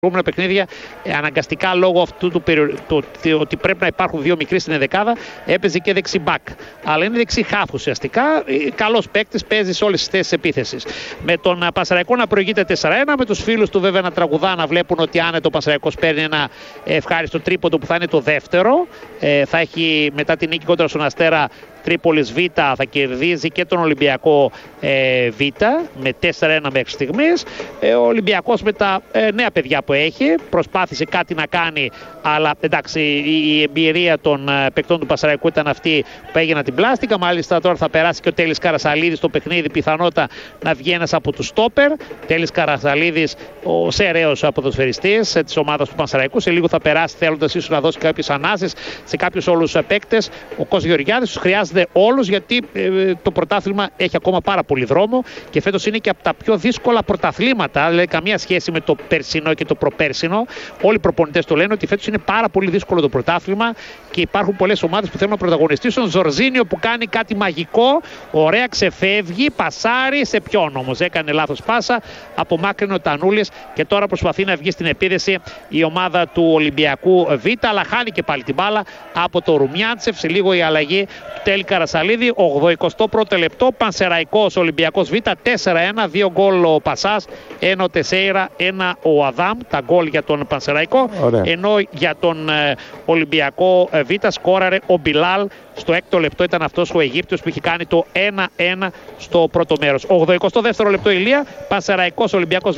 προηγούμενα παιχνίδια, αναγκαστικά λόγω αυτού του ότι πρέπει να υπάρχουν δύο μικροί στην ενδεκάδα, έπαιζε και δεξί μπακ. Αλλά είναι δεξί χάφ ουσιαστικά. Καλός παίκτης, παίζει σε όλες τις θέσεις επίθεσης. Με τον Πανσεραϊκό να προηγείται 4-1, με τους φίλους του βέβαια να τραγουδά, να βλέπουν ότι άνετο ο Πανσεραϊκός παίρνει ένα ευχάριστο τρίποντο που θα είναι το δεύτερο. Θα έχει μετά την νίκη κόντρα στον Αστέρα Τρίπολης Β, θα κερδίζει και τον Ολυμπιακό Β με 4-1 μέχρι στιγμής. Ο Ολυμπιακός με τα νέα παιδιά που έχει προσπάθησε κάτι να κάνει, αλλά εντάξει, η εμπειρία των παικτών του Πανσεραϊκού ήταν αυτή που έγιναν την πλάστικα. Μάλιστα τώρα θα περάσει και ο Τέλης Καρασαλίδης στο παιχνίδι, πιθανότητα να βγει ένας από τους στόπερ. Τέλης Καρασαλίδης, ο σεραίος ποδοσφαιριστής της ομάδας του Πανσεραϊκού, σε λίγο θα περάσει θέλοντας ίσως να δώσει κάποιες ανάσεις σε κάποιους όλους τους παίκτες. Ο Κώστας Γεωργιάδης τους χρειάζεται όλους, γιατί το πρωτάθλημα έχει ακόμα πάρα πολύ δρόμο και φέτος είναι και από τα πιο δύσκολα πρωταθλήματα, δηλαδή καμία σχέση με το περσινό και το προπέρσινο. Όλοι οι προπονητές το λένε ότι φέτος είναι πάρα πολύ δύσκολο το πρωτάθλημα και υπάρχουν πολλές ομάδες που θέλουν να πρωταγωνιστήσουν. Ζορζίνιο που κάνει κάτι μαγικό, ωραία, ξεφεύγει, πασάρει, σε ποιον όμως έκανε λάθος πάσα, απομάκρυνε ο Τανούλης και τώρα προσπαθεί να βγει στην επίδεση η ομάδα του Ολυμπιακού Β, αλλά χάνει και πάλι την μπάλα από το Ρουμιάντσεφ. Σε λίγο η αλλαγή του Τέλη Καρασαλίδη, 81ο λεπτό, Πανσεραϊκός Ολυμπιακός Β, 4-1, 2 γκολ ο Πασάς, 1 ο Τεσέιρα, 1 ο Αδάμ, τα γκολ για τον Πανσεραϊκό. Ωραία. Ενώ για τον Ολυμπιακό Β σκόραρε ο Μπιλάλ. Στο 6ο λεπτό ήταν αυτός ο Αιγύπτιος που είχε κάνει το 1-1 στο πρώτο μέρος. 82ο λεπτό Ηλία, Πανσεραϊκός Ολυμπιακός Β,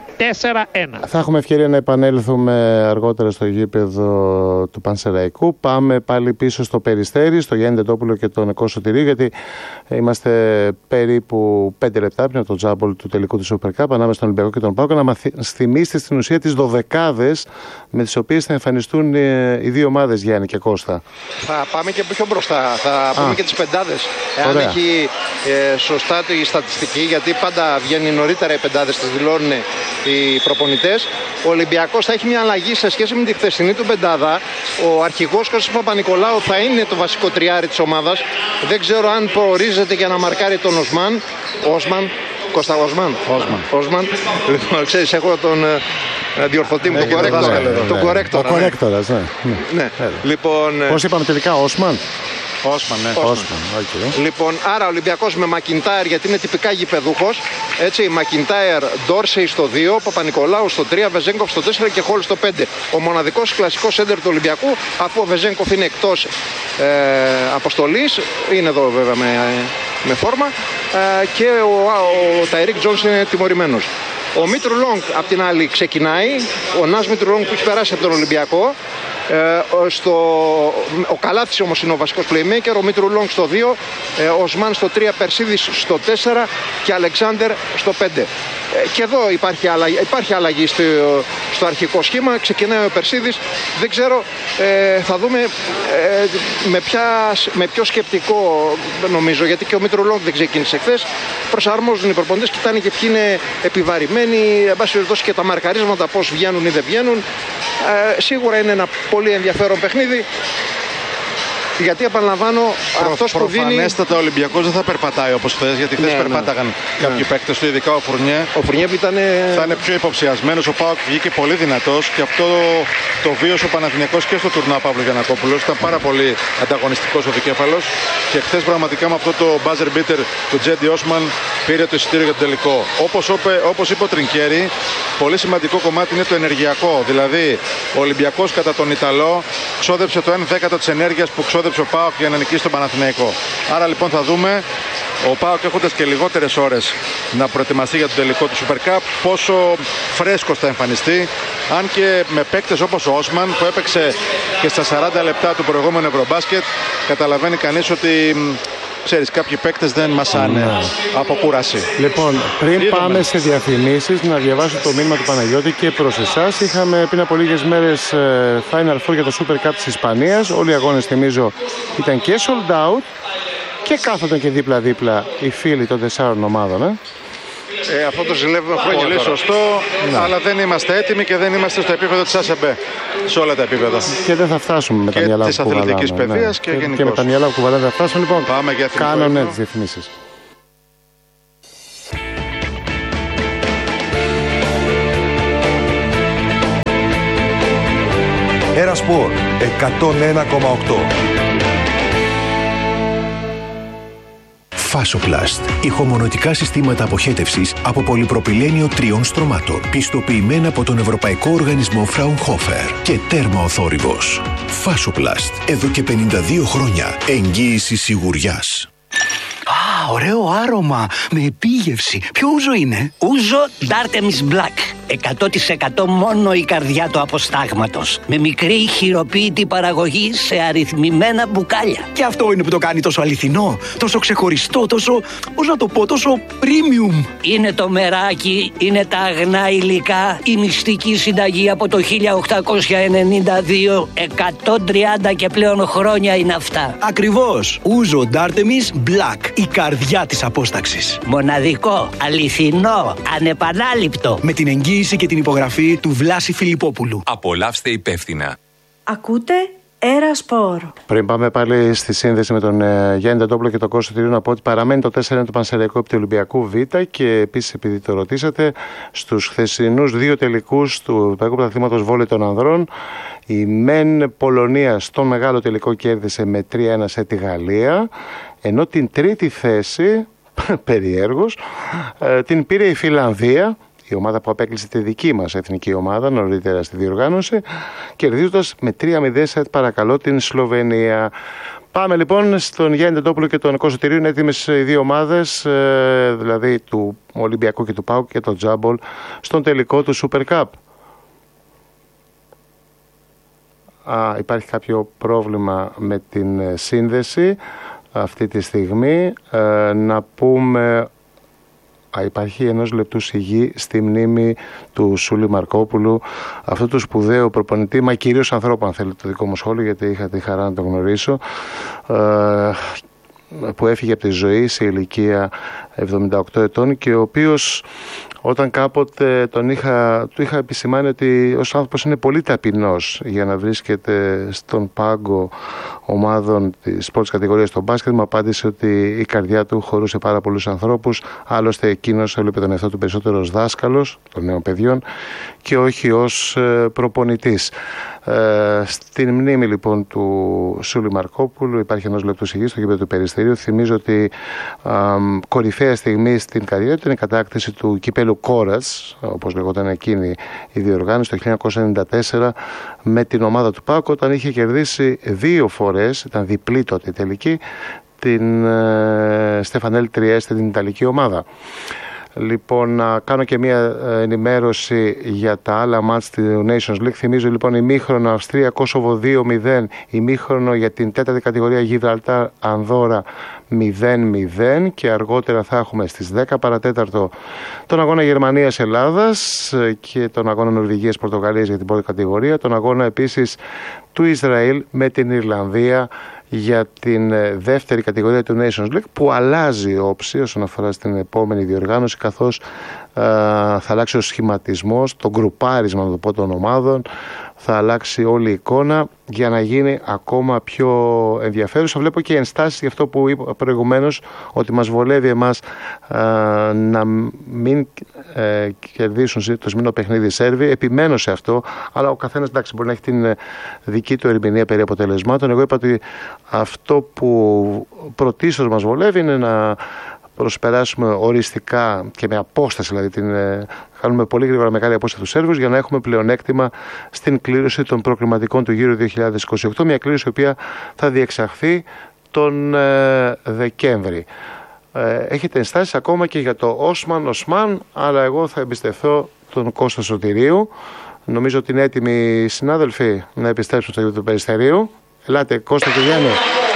4-1. Θα έχουμε ευκαιρία να επανέλθουμε αργότερα στο γήπεδο του Πανσεραϊκού. Πάμε πάλι πίσω στο Περιστέρι, στο Γιάννη Τετόπουλο και τον Νικό Σωτηρίου, γιατί είμαστε περίπου 5 λεπτά πριν από το τζάμπολ του τελικού του Super Cup ανάμεσα στον Ολυμπιακό και τον ΠΑΟΚ. Να μας θυμίσετε στην ουσία τις δωδεκάδες με τις οποίες θα εμφανιστούν οι δύο ομάδες, Γιάννη και Κώστα. Θα πάμε και πιο μπροστά. Θα πούμε και τις πεντάδες. Εάν έχει σωστά τη στατιστική, γιατί πάντα βγαίνει νωρίτερα οι πεντάδες, τις δηλώνουν οι προπονητές. Ο Ολυμπιακός θα έχει μια αλλαγή σε σχέση με τη χθεσινή του πεντάδα. Ο αρχηγός Κώστας Παπα-Νικολάου θα είναι το βασικό τριάρι της ομάδας. Δεν ξέρω αν προορίζεται για να μαρκάρει τον Όσμαν. Κώστα Όσμαν. Λοιπόν, ξέρεις, έχω τον διορθωτή μου, τον κορέκτορα. Ο κορέκτορας, ναι. Λοιπόν, πώς είπαμε τελικά, Όσμαν. Okay. Λοιπόν, άρα ο Ολυμπιακός με Μακιντάιρ, γιατί είναι τυπικά γηπεδούχος. Έτσι, Μακιντάιρ, Ντόρσεϊ στο 2, Παπα-Νικολάου στο 3, Βεζέγκοφ στο 4 και Χόλ στο 5. Ο μοναδικός κλασικός σέντερ του Ολυμπιακού, αφού ο Βεζέγκοφ είναι εκτός αποστολής, είναι εδώ βέβαια με φόρμα, και ο Ταϊρίκ Τζόνς είναι τιμωρημένος. Ο Μίτρου Λόγκ απ' την άλλη ξεκινάει, ο Νας Μίτρου Λόγκ που έχει περάσει από τον Ολυμπιακό. Ο Καλάθης όμως είναι ο βασικός playmaker, ο Μίτρου Λόγκ στο 2, ο Οσμάν στο 3, Περσίδης στο 4 και Αλεξάνδερ στο 5. Και εδώ υπάρχει αλλαγή στο αρχικό σχήμα. Ξεκινάει ο Περσίδης. Δεν ξέρω, θα δούμε με ποιο σκεπτικό, νομίζω, γιατί και ο Μίτρου Λόγκ δεν ξεκίνησε χθες. Προσαρμόζουν οι προπονητές, κοιτάνε και ποιοι είναι επιβαρημένοι, εν πάση περιπτώσει και τα μαρκαρίσματα πώς βγαίνουν ή δεν βγαίνουν. Σίγουρα είναι ένα πολύ ενδιαφέρον παιχνίδι. Γιατί επαναλαμβάνω, αυτός που δίνει. Προφανέστατα ο Ολυμπιακός δεν θα περπατάει όπως χθες, γιατί χθες περπάταγαν κάποιοι παίκτες του, ειδικά ο Φουρνιέ. Ο Φουρνιέ που θα είναι πιο υποψιασμένος. Ο ΠΑΟΚ βγήκε πολύ δυνατός και αυτό το βίωσε ο Παναθηναϊκός και στο τουρνουά Παύλος Γιαννακόπουλος. Ήταν πάρα πολύ ανταγωνιστικός ο δικέφαλος και χθες πραγματικά με αυτό το buzzer beater του Τζέντι Όσμαν πήρε το εισιτήριο για το τελικό. Όπως είπε ο Τρινκέρι, πολύ σημαντικό κομμάτι είναι το ενεργειακό. Δηλαδή, ο Ολυμπιακός κατά τον Ιταλό ξόδεψε το 1/10 της ενέργειας που ξόδεψε ο ΠΑΟΚ για να νικήσει τον Παναθηναϊκό. Άρα λοιπόν θα δούμε ο ΠΑΟΚ, έχοντας και λιγότερες ώρες να προετοιμαστεί για το τελικό του Super Cup, πόσο φρέσκος θα εμφανιστεί. Αν και με παίκτες όπως ο Όσμαν που έπαιξε και στα 40 λεπτά του προηγούμενου Ευρωμπάσκετ, καταλαβαίνει κανείς ότι ξέρεις, κάποιοι παίκτες δεν μασάνε από κούραση. Λοιπόν, πριν πάμε σε διαφημίσεις, να διαβάσω το μήνυμα του Παναγιώτη και προς εσάς. Είχαμε πριν από λίγες μέρες Final Four για το Super Cup της Ισπανίας. Όλοι οι αγώνες, θυμίζω, ήταν και sold out και κάθονταν και δίπλα-δίπλα οι φίλοι των 4 ομάδων. Αυτό το ζηλεύουμε χρόνια. Πολύ σωστό, αλλά δεν είμαστε έτοιμοι και δεν είμαστε στο επίπεδο της ΑΣΕΜΠΕ. Σε όλα τα επίπεδα. Και δεν θα φτάσουμε με τα μυαλά που κουβαλάμε. Και της αθλητικής παιδείας και γενικώς. Και με τα μυαλά που κουβαλάμε δεν θα φτάσουμε. Λοιπόν, κάνουν τις διαφημίσεις. Ερασπορ 101,8. Φάσοπλαστ. Ηχομονωτικά συστήματα αποχέτευσης από πολυπροπυλένιο 3 στρωμάτων. Πιστοποιημένα από τον Ευρωπαϊκό Οργανισμό Fraunhofer. Και τέρμα ο θόρυβος. Φάσοπλαστ. Εδώ και 52 χρόνια. Εγγύηση σιγουριάς. Α, ωραίο άρωμα. Με επίγευση. Ποιο ούζο είναι? Ούζο Dartemis Black. 100% μόνο η καρδιά του αποστάγματος. Με μικρή χειροποίητη παραγωγή σε αριθμημένα μπουκάλια. Και αυτό είναι που το κάνει τόσο αληθινό, τόσο ξεχωριστό, τόσο, πώς να το πω, τόσο premium. Είναι το μεράκι, είναι τα αγνά υλικά, η μυστική συνταγή από το 1892. 130 και πλέον χρόνια είναι αυτά. Ακριβώς. Ούζο Dartemis Black. Η καρδιά της απόσταξης. Μοναδικό, αληθινό, ανεπανάληπτο. Με την εγγύηση και την υπογραφή του Βλάση Φιλιππόπουλου. Απολαύστε υπεύθυνα. Ακούτε Ερασπορ. Πριν πάμε πάλι στη σύνδεση με τον Γιάννη Ντεντόπουλο και τον Κώστα Τυρίου, να πω ότι παραμένει το 4-1 του Πανσεραϊκού επί του Ολυμπιακού Β. Και επίσης, επειδή το ρωτήσατε, στους χθεσινούς 2 τελικούς του Ευρωπαϊκού Πρωταθλήματος Βόλεϊ των Ανδρών, η ΜΕΝ Πολωνία στο μεγάλο τελικό κέρδισε με 3-1 σε τη Γαλλία, ενώ την τρίτη θέση, περιέργως, την πήρε η Φιλανδία, η ομάδα που απέκλεισε τη δική μας εθνική ομάδα νωρίτερα στη διοργάνωση, κερδίζοντας με 3-0 σετ παρακαλώ την Σλοβενία. Πάμε λοιπόν στον Γιάννη Ντεντόπουλο και τον Κώστα Τυρίου. Είναι έτοιμες οι δύο ομάδες, δηλαδή του Ολυμπιακού και του ΠΑΟΚ και το Τζάμπολ, στον τελικό του Super Cup. Υπάρχει κάποιο πρόβλημα με την σύνδεση αυτή τη στιγμή. Να πούμε... Υπάρχει 1 λεπτού σιγή στη μνήμη του Σούλη Μαρκόπουλου, αυτού του σπουδαίου προπονητή, μα κυρίως ανθρώπου, αν θέλετε το δικό μου σχόλιο, γιατί είχα τη χαρά να τον γνωρίσω, που έφυγε από τη ζωή σε ηλικία 78 ετών και ο οποίος, όταν κάποτε του είχα επισημάνει ότι ως άνθρωπος είναι πολύ ταπεινός για να βρίσκεται στον πάγκο ομάδων της πρώτης κατηγορίας στο μπάσκετ, μου απάντησε ότι η καρδιά του χωρούσε πάρα πολλούς ανθρώπους. Άλλωστε εκείνος έβλεπε τον εαυτό του περισσότερο ως δάσκαλος των νέων παιδιών και όχι ως προπονητής. Στην μνήμη λοιπόν του Σούλη Μαρκόπουλου υπάρχει 1 λεπτό σιγή στο γήπεδο του Περιστερίου. Θυμίζω ότι κορυφαία στιγμή στην καριέρα του είναι η κατάκτηση του κυπέλου Κόρας, όπως λεγόταν εκείνη η διοργάνωση, το 1994 με την ομάδα του ΠΑΟΚ, όταν είχε κερδίσει 2 φορές, ήταν διπλή τότε η τελική, την Στεφανέλ Τριέστη, την Ιταλική ομάδα. Λοιπόν, να κάνω και μια ενημέρωση για τα άλλα μάτς του Nations League. Θυμίζω λοιπόν ημίχρονο Αυστρία Κόσοβο 2-0, ημίχρονο για την 4η κατηγορία Γιβραλτάρ Ανδόρα 0-0 και αργότερα θα έχουμε στις 10 παρατέταρτο τον αγώνα Γερμανίας-Ελλάδας και τον αγώνα Νορβηγίας-Πορτογαλίας για την πρώτη κατηγορία, τον αγώνα επίσης του Ισραήλ με την Ιρλανδία για την δεύτερη κατηγορία του Nations League, που αλλάζει όψη όσον αφορά στην επόμενη διοργάνωση, καθώς θα αλλάξει ο σχηματισμός, το γκρουπάρισμα να το πω των ομάδων, θα αλλάξει όλη η εικόνα για να γίνει ακόμα πιο ενδιαφέρουσα. Βλέπω και ενστάσεις για αυτό που είπα προηγουμένως, ότι μας βολεύει εμάς να μην κερδίσουν το σημερινό παιχνίδι οι Σέρβοι. Επιμένω σε αυτό, αλλά ο καθένας εντάξει, μπορεί να έχει την δική του ερμηνεία περί αποτελεσμάτων. Εγώ είπα ότι αυτό που πρωτίστως μας βολεύει είναι να προσπεράσουμε οριστικά και με απόσταση, δηλαδή κάνουμε πολύ γρήγορα μεγάλη απόσταση του Σέρβους για να έχουμε πλεονέκτημα στην κλήρωση των προκριματικών του γύρου 2028, μια κλήρωση η οποία θα διεξαχθεί τον Δεκέμβρη. Έχετε ενστάσεις ακόμα και για το Οσμάν, αλλά εγώ θα εμπιστευθώ τον Κώστα Σωτηρίου. Νομίζω ότι είναι έτοιμοι οι συνάδελφοι να επιστρέψουν στο γήπεδο του Περιστερίου. Ελάτε Κώστα και Γιάννη.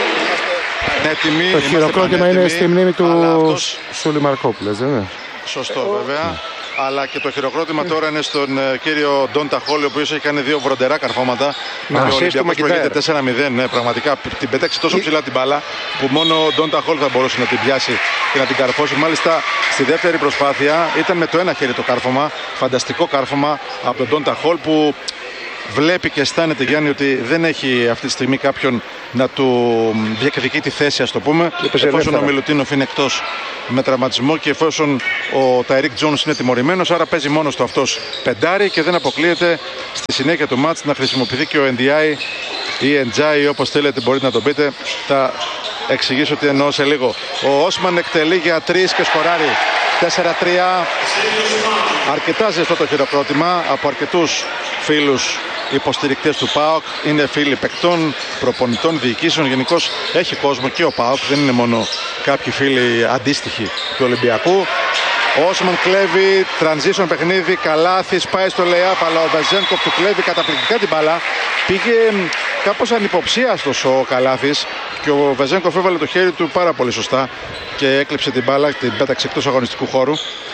Έτοιμοι, το χειροκρότημα είναι στη μνήμη του Σούλη Μαρκόπουλου, δεν είναι? Σωστό βέβαια. Αλλά και το χειροκρότημα τώρα είναι στον κύριο Ντόντα Χόλ, ο οποίος έχει κάνει 2 βροντερά καρφώματα. Ο Ολυμπιακός προηγείται 4-0. Ναι, πραγματικά την πέταξε τόσο ψηλά την μπάλα που μόνο ο Ντόντα Χόλ θα μπορούσε να την πιάσει και να την καρφώσει. Μάλιστα στη δεύτερη προσπάθεια ήταν με το ένα χέρι το κάρφωμα. Φανταστικό κάρφωμα από τον Ντόντα Χόλ που βλέπει και αισθάνεται, Γιάννη, ότι δεν έχει αυτή τη στιγμή κάποιον να του διεκδικεί τη θέση, ας το πούμε, εφόσον ο Μιλουτίνοφ είναι εκτός με τραυματισμό και εφόσον ο Ταϊρίκ Τζόνς είναι τιμωρημένος, άρα παίζει μόνος του αυτός πεντάρι και δεν αποκλείεται στη συνέχεια του μάτς να χρησιμοποιηθεί και ο NDI ή Εντζάι, όπως θέλετε μπορείτε να το πείτε. Θα εξηγήσω τι εννοώ σε λίγο. Ο Όσμαν εκτελεί για 3 και σκοράρει 4-3. Αρκετά ζεστό το χειροκρότημα από αρκετούς φίλους υποστηρικτές του ΠΑΟΚ. Είναι φίλοι παικτών, προπονητών, διοικήσεων. Γενικώς έχει κόσμο και ο ΠΑΟΚ, δεν είναι μόνο κάποιοι φίλοι αντίστοιχοι του Ολυμπιακού. Ο Όσμαν κλέβει, transition παιχνίδι, καλάθι, πάει στο lay-up, αλλά ο Βεζένκοφ του κλέβει καταπληκτικά την μπάλα. Πήγε κάπως ανυποψίαστος ο Καλάθης και ο Βεζένκοφ έβαλε το χέρι του πάρα πολύ σωστά και έκλειψε την μπάλα, την πέταξε εκτός αγωνιστικού χώρου.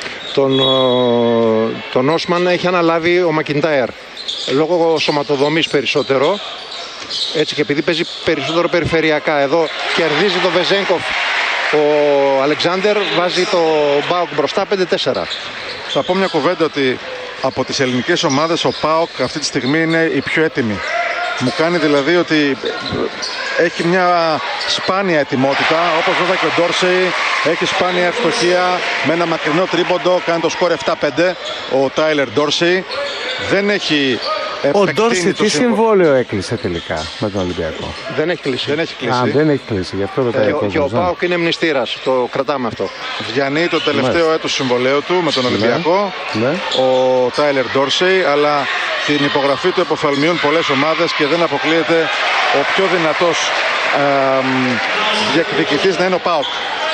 Τον Όσμαν έχει αναλάβει ο Μακιντάιρ λόγω σωματοδομής περισσότερο, έτσι, και επειδή παίζει περισσότερο περιφερειακά. Εδώ κερδίζει το Βεζένκοφ ο Αλεξάνδερ, βάζει το ΠΑΟΚ μπροστά 5-4. Θα πω μια κουβέντα ότι από τις ελληνικές ομάδες ο ΠΑΟΚ αυτή τη στιγμή είναι η πιο έτοιμη. Μου κάνει δηλαδή ότι έχει μια σπάνια ετοιμότητα, όπως βέβαια και ο Ντόρσεϊ έχει σπάνια ευστοχία με ένα μακρινό τρίποντο, κάνει το σκορ 7-5 ο Τάιλερ Ντόρσεϊ. Δεν έχει ο Ντόρσεϊ τι συμβόλαιο έκλεισε τελικά με τον Ολυμπιακό? Δεν έχει κλείσει. Δεν έχει κλείσει. Δεν έχει κλείσει, γι' αυτό ρωτάει ο κόσμος. Και ο ΠΑΟΚ είναι μνηστήρας, το κρατάμε αυτό. Διανύει το τελευταίο έτος συμβολαίου του με τον Ολυμπιακό, ο Τάιλερ Ντόρσεϊ, αλλά την υπογραφή του εποφαλμιούν πολλές ομάδες και δεν αποκλείεται ο πιο δυνατός διεκδικητής να είναι ο ΠΑΟΚ.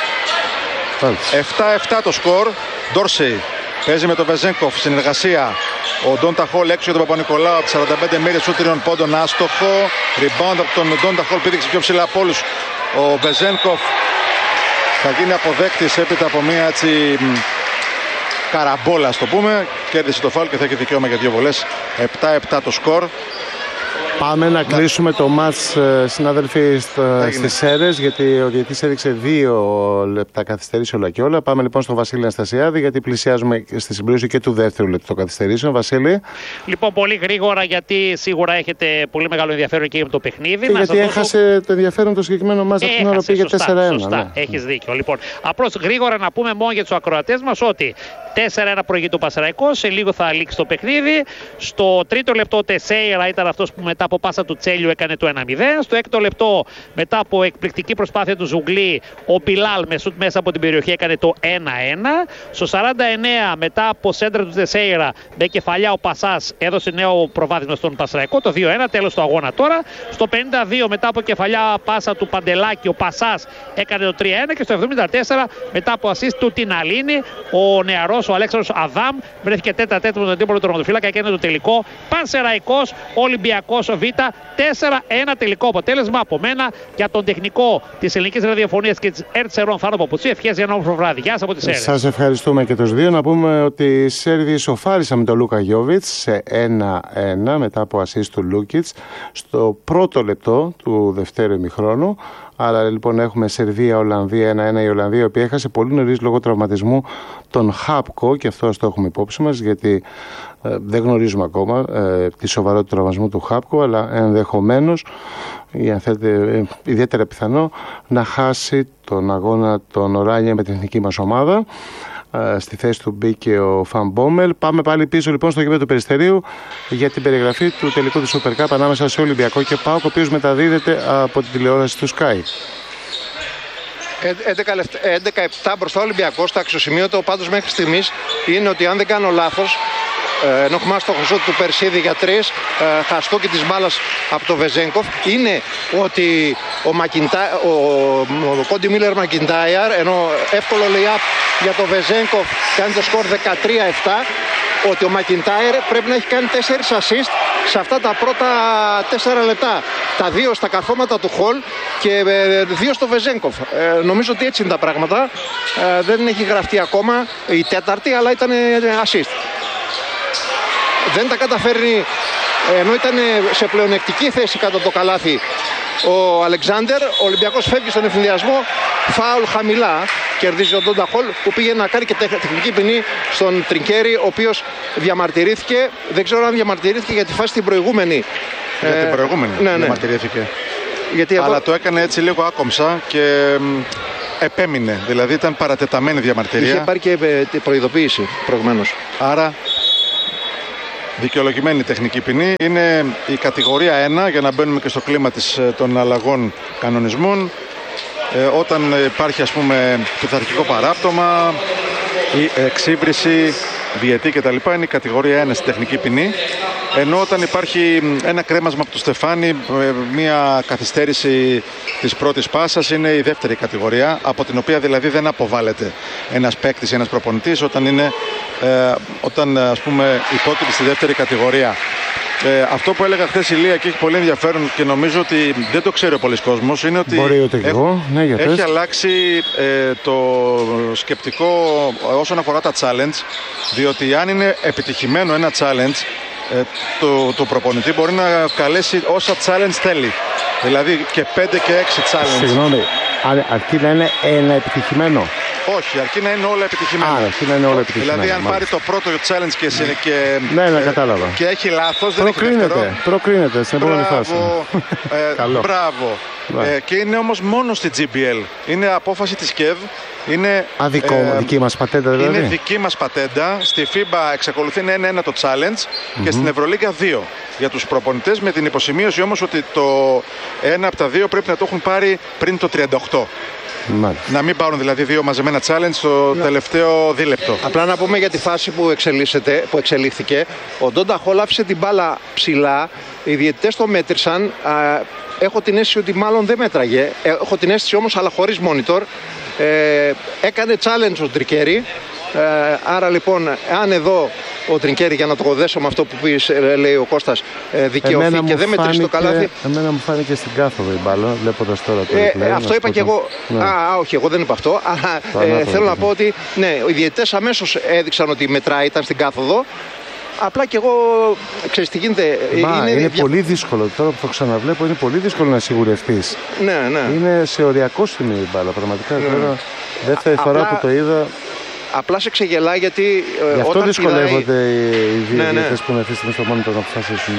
7-7 το σκορ. Ντόρσεϊ παίζει με τον Βεζένκοφ, συνεργασία. Ο Ντόντα Χολ έξω για τον Παπα-Νικολάου από 45 μοίρες σου 3 πόντων, άστοχο. Rebound από τον Ντόντα Χολ, πήδηξε πιο ψηλά από όλους. Ο Βεζένκοφ θα γίνει αποδέκτης έπειτα από μια έτσι καραμπόλα, ας το πούμε. Κέρδισε το φάουλ και θα έχει δικαίωμα για 2 βολές. 7-7 το σκορ. Πάμε να κλείσουμε το μάτς, συνάδελφοι, στις ΣΕΡΕΣ, γιατί ο διαιτητής έδειξε 2 λεπτά καθυστερήσει όλα και όλα. Πάμε λοιπόν στον Βασίλη Αναστασιάδη, γιατί πλησιάζουμε στη συμπλήρωση και του δεύτερου λεπτού καθυστερήσεων. Βασίλη. Λοιπόν, πολύ γρήγορα, γιατί σίγουρα έχετε πολύ μεγάλο ενδιαφέρον και για το παιχνίδι. Και γιατί έχασε το ενδιαφέρον το συγκεκριμένο μάτς από την ώρα πήγε 4-1. Σωστά, ναι. Έχεις δίκιο. Λοιπόν, απλώς γρήγορα να πούμε μόνο για τους ακροατές μας ότι 4-1 προηγείται ο Πασαραϊκός, σε λίγο θα λήξει το παιχνίδι. Στο τρίτο λεπτό ο Τεσέιρα ήταν αυτός που μετά από πάσα του Τσέλιου έκανε το 1-0. Στο έκτο λεπτό, μετά από εκπληκτική προσπάθεια του Ζουγκλή, ο Πιλάλ με σουτ μέσα από την περιοχή έκανε το 1-1. Στο 49, μετά από σέντρα του Τεσέιρα, με κεφαλιά ο Πασάς έδωσε νέο προβάδισμα στον Πασαραϊκό, το 2-1, τέλος του αγώνα τώρα. Στο 52, μετά από κεφαλιά πάσα του Παντελάκη, ο Πασάς έκανε το 3-1 και στο 74, μετά από assist του Τιναλίνη, ο νεαρός, ο Αλέξανδρος Αδάμ, βρέθηκε τέταρτο με τον αντίπολο του τερματοφύλακα και έκανε το τελικό. Πανσεραϊκός, Ολυμπιακός Β, 4-1 τελικό αποτέλεσμα από μένα για τον τεχνικό της Ελληνικής Ραδιοφωνίας και της ΕΡΤΣΕΡΟΝ Θάνο Παπουτσί. Ευχές για ένα όμορφο βράδυ. Γεια σας από τις ΣΕΡΕΣ. Σας ευχαριστούμε και τους δύο. Να πούμε ότι οι Σέρβοι ισοφάρισαν με τον Λούκα Γιόβιτς σε 1-1 μετά από assist του Λούκιτς στο πρώτο λεπτό του δευτέρου ημιχρόνου. Άρα λοιπόν έχουμε Σερβία-Ολλανδία 1-1. Η Ολλανδία, η οποία έχασε πολύ νωρίς λόγω τραυματισμού τον Χάπκο, και αυτό το έχουμε υπόψη μας, γιατί δεν γνωρίζουμε ακόμα τη σοβαρότητα του τραυματισμού του Χάπκο, αλλά ενδεχομένως, ή αν θέλετε ιδιαίτερα πιθανό, να χάσει τον αγώνα των Οράνια με την εθνική μας ομάδα. Στη θέση του μπήκε ο Φαν Μπόμελ. Πάμε πάλι πίσω λοιπόν στο γήπεδο του Περιστερίου για την περιγραφή του τελικού του Super Cup ανάμεσα σε Ολυμπιακό και ΠΑΟΚ, ο οποίος μεταδίδεται από την τηλεόραση του Sky. 11-7 μπροστά ο Ολυμπιακός. Το αξιοσημείωτο πάντως μέχρι στιγμής είναι ότι, αν δεν κάνω λάθος, ενώ έχουμε στο χρυσό του Περσίδη για 3, χαστόκι της μπάλας από το Βεζένκοφ, είναι ότι ο Κόντι Μίλλερ Μακιντάιρ, ενώ εύκολο lay-up για το Βεζένκοφ κάνει το σκορ 13-7, ότι ο Μακιντάιρ πρέπει να έχει κάνει 4 assist σε αυτά τα πρώτα 4 λεπτά. Τα 2 στα καρφώματα του Χολ και 2 στο Βεζένκοφ. Νομίζω ότι έτσι είναι τα πράγματα. Δεν έχει γραφτεί ακόμα η τέταρτη, αλλά ήταν assist. Δεν τα καταφέρνει, ενώ ήταν σε πλεονεκτική θέση κατά το καλάθι ο Αλεξάνδερ. Ο Ολυμπιακός φεύγει στον ευθυνδιασμό, φάουλ χαμηλά. Κερδίζει ο Ντόντα Χολ, που πήγε να κάνει και τεχνική ποινή στον Τρινκέρι, ο οποίος διαμαρτυρήθηκε. Δεν ξέρω αν διαμαρτυρήθηκε για τη φάση την προηγούμενη. Για την προηγούμενη διαμαρτυρήθηκε. Αλλά το έκανε έτσι λίγο άκομψα και επέμεινε. Δηλαδή ήταν παρατεταμένη διαμαρτυρία. Είχε πάρει και προειδοποίηση προηγουμένως. Άρα δικαιολογημένη τεχνική ποινή. Είναι η κατηγορία 1, για να μπαίνουμε και στο κλίμα των αλλαγών κανονισμών. Όταν υπάρχει, ας πούμε, πειθαρχικό παράπτωμα, η εξύβριση, διετή κτλ. Είναι η κατηγορία 1 στη τεχνική ποινή. Ενώ όταν υπάρχει ένα κρέμασμα από το στεφάνι, μια καθυστέρηση της πρώτης πάσας, είναι η δεύτερη κατηγορία, από την οποία δηλαδή δεν αποβάλλεται ένας παίκτης ή ένας προπονητής όταν ας πούμε υπόκειται στη δεύτερη κατηγορία. Αυτό που έλεγα χθες η Λία και έχει πολύ ενδιαφέρον και νομίζω ότι δεν το ξέρει ο πολλής κόσμος, είναι ότι έχει αλλάξει το σκεπτικό όσον αφορά τα challenge, διότι αν είναι επιτυχημένο ένα challenge, το προπονητή μπορεί να καλέσει όσα challenge θέλει. Δηλαδή και 5 και 6 challenge. Συγγνώμη, αρκεί να είναι ένα επιτυχημένο. Όχι, αρκεί να είναι όλα επιτυχημένα. Αρκεί να είναι όλα επιτυχημένα. Δηλαδή, αν πάρει το πρώτο challenge και έχει λάθος, δεν έχει δεύτερο. Προκρίνεται στην επόμενη φάση. Μπράβο. Και είναι όμως μόνο στη GBL. Είναι απόφαση της ΚΕΒ. Είναι δική μας πατέντα δηλαδή. Είναι δική μας πατέντα. Στη FIBA εξακολουθεί να είναι 1 το challenge και στην Ευρωλίγκα 2 για τους προπονητές, με την υποσημείωση όμως ότι το ένα από τα δύο πρέπει να το έχουν πάρει πριν το 38. Μάλιστα. Να μην πάρουν δηλαδή 2 μαζεμένα challenge στο τελευταίο δίλεπτο. Απλά να πούμε για τη φάση που εξελίχθηκε. Ο Ντόντα Χολ άφησε την μπάλα ψηλά. Οι διαιτητές το μέτρησαν. Έχω την αίσθηση ότι μάλλον δεν μέτραγε. Έχω την αίσθηση όμως, αλλά χωρίς monitor. Έκανε challenge ο Τρινκέρι. Άρα λοιπόν, αν εδώ ο Τρινκέρι, για να το δέσω με αυτό που λέει ο Κώστας, δικαιωθεί και δεν μετρήσει το καλάθι. Εμένα μου φάνηκε στην κάθοδο η μπάλα, βλέποντας τώρα το replay. Αυτό είπα και εγώ. Όχι, εγώ δεν είπα αυτό. Αλλά θέλω να πω ότι οι διαιτητές αμέσως έδειξαν ότι μετράει, ήταν στην κάθοδο. Απλά και εγώ, ξέρεις τι γίνεται. Είναι πολύ δύσκολο, τώρα που το ξαναβλέπω, είναι πολύ δύσκολο να σιγουρευτείς. Ναι. Είναι σε οριακό σημείο η μπάλα, πραγματικά. Τώρα, δεύτερη φορά που το είδα. Απλά σε ξεγελάει γιατί. Γι' αυτό δυσκολεύονται οι δύο διαιτητές που είναι αυτή τη στιγμή στο monitor να αποφασίσουν.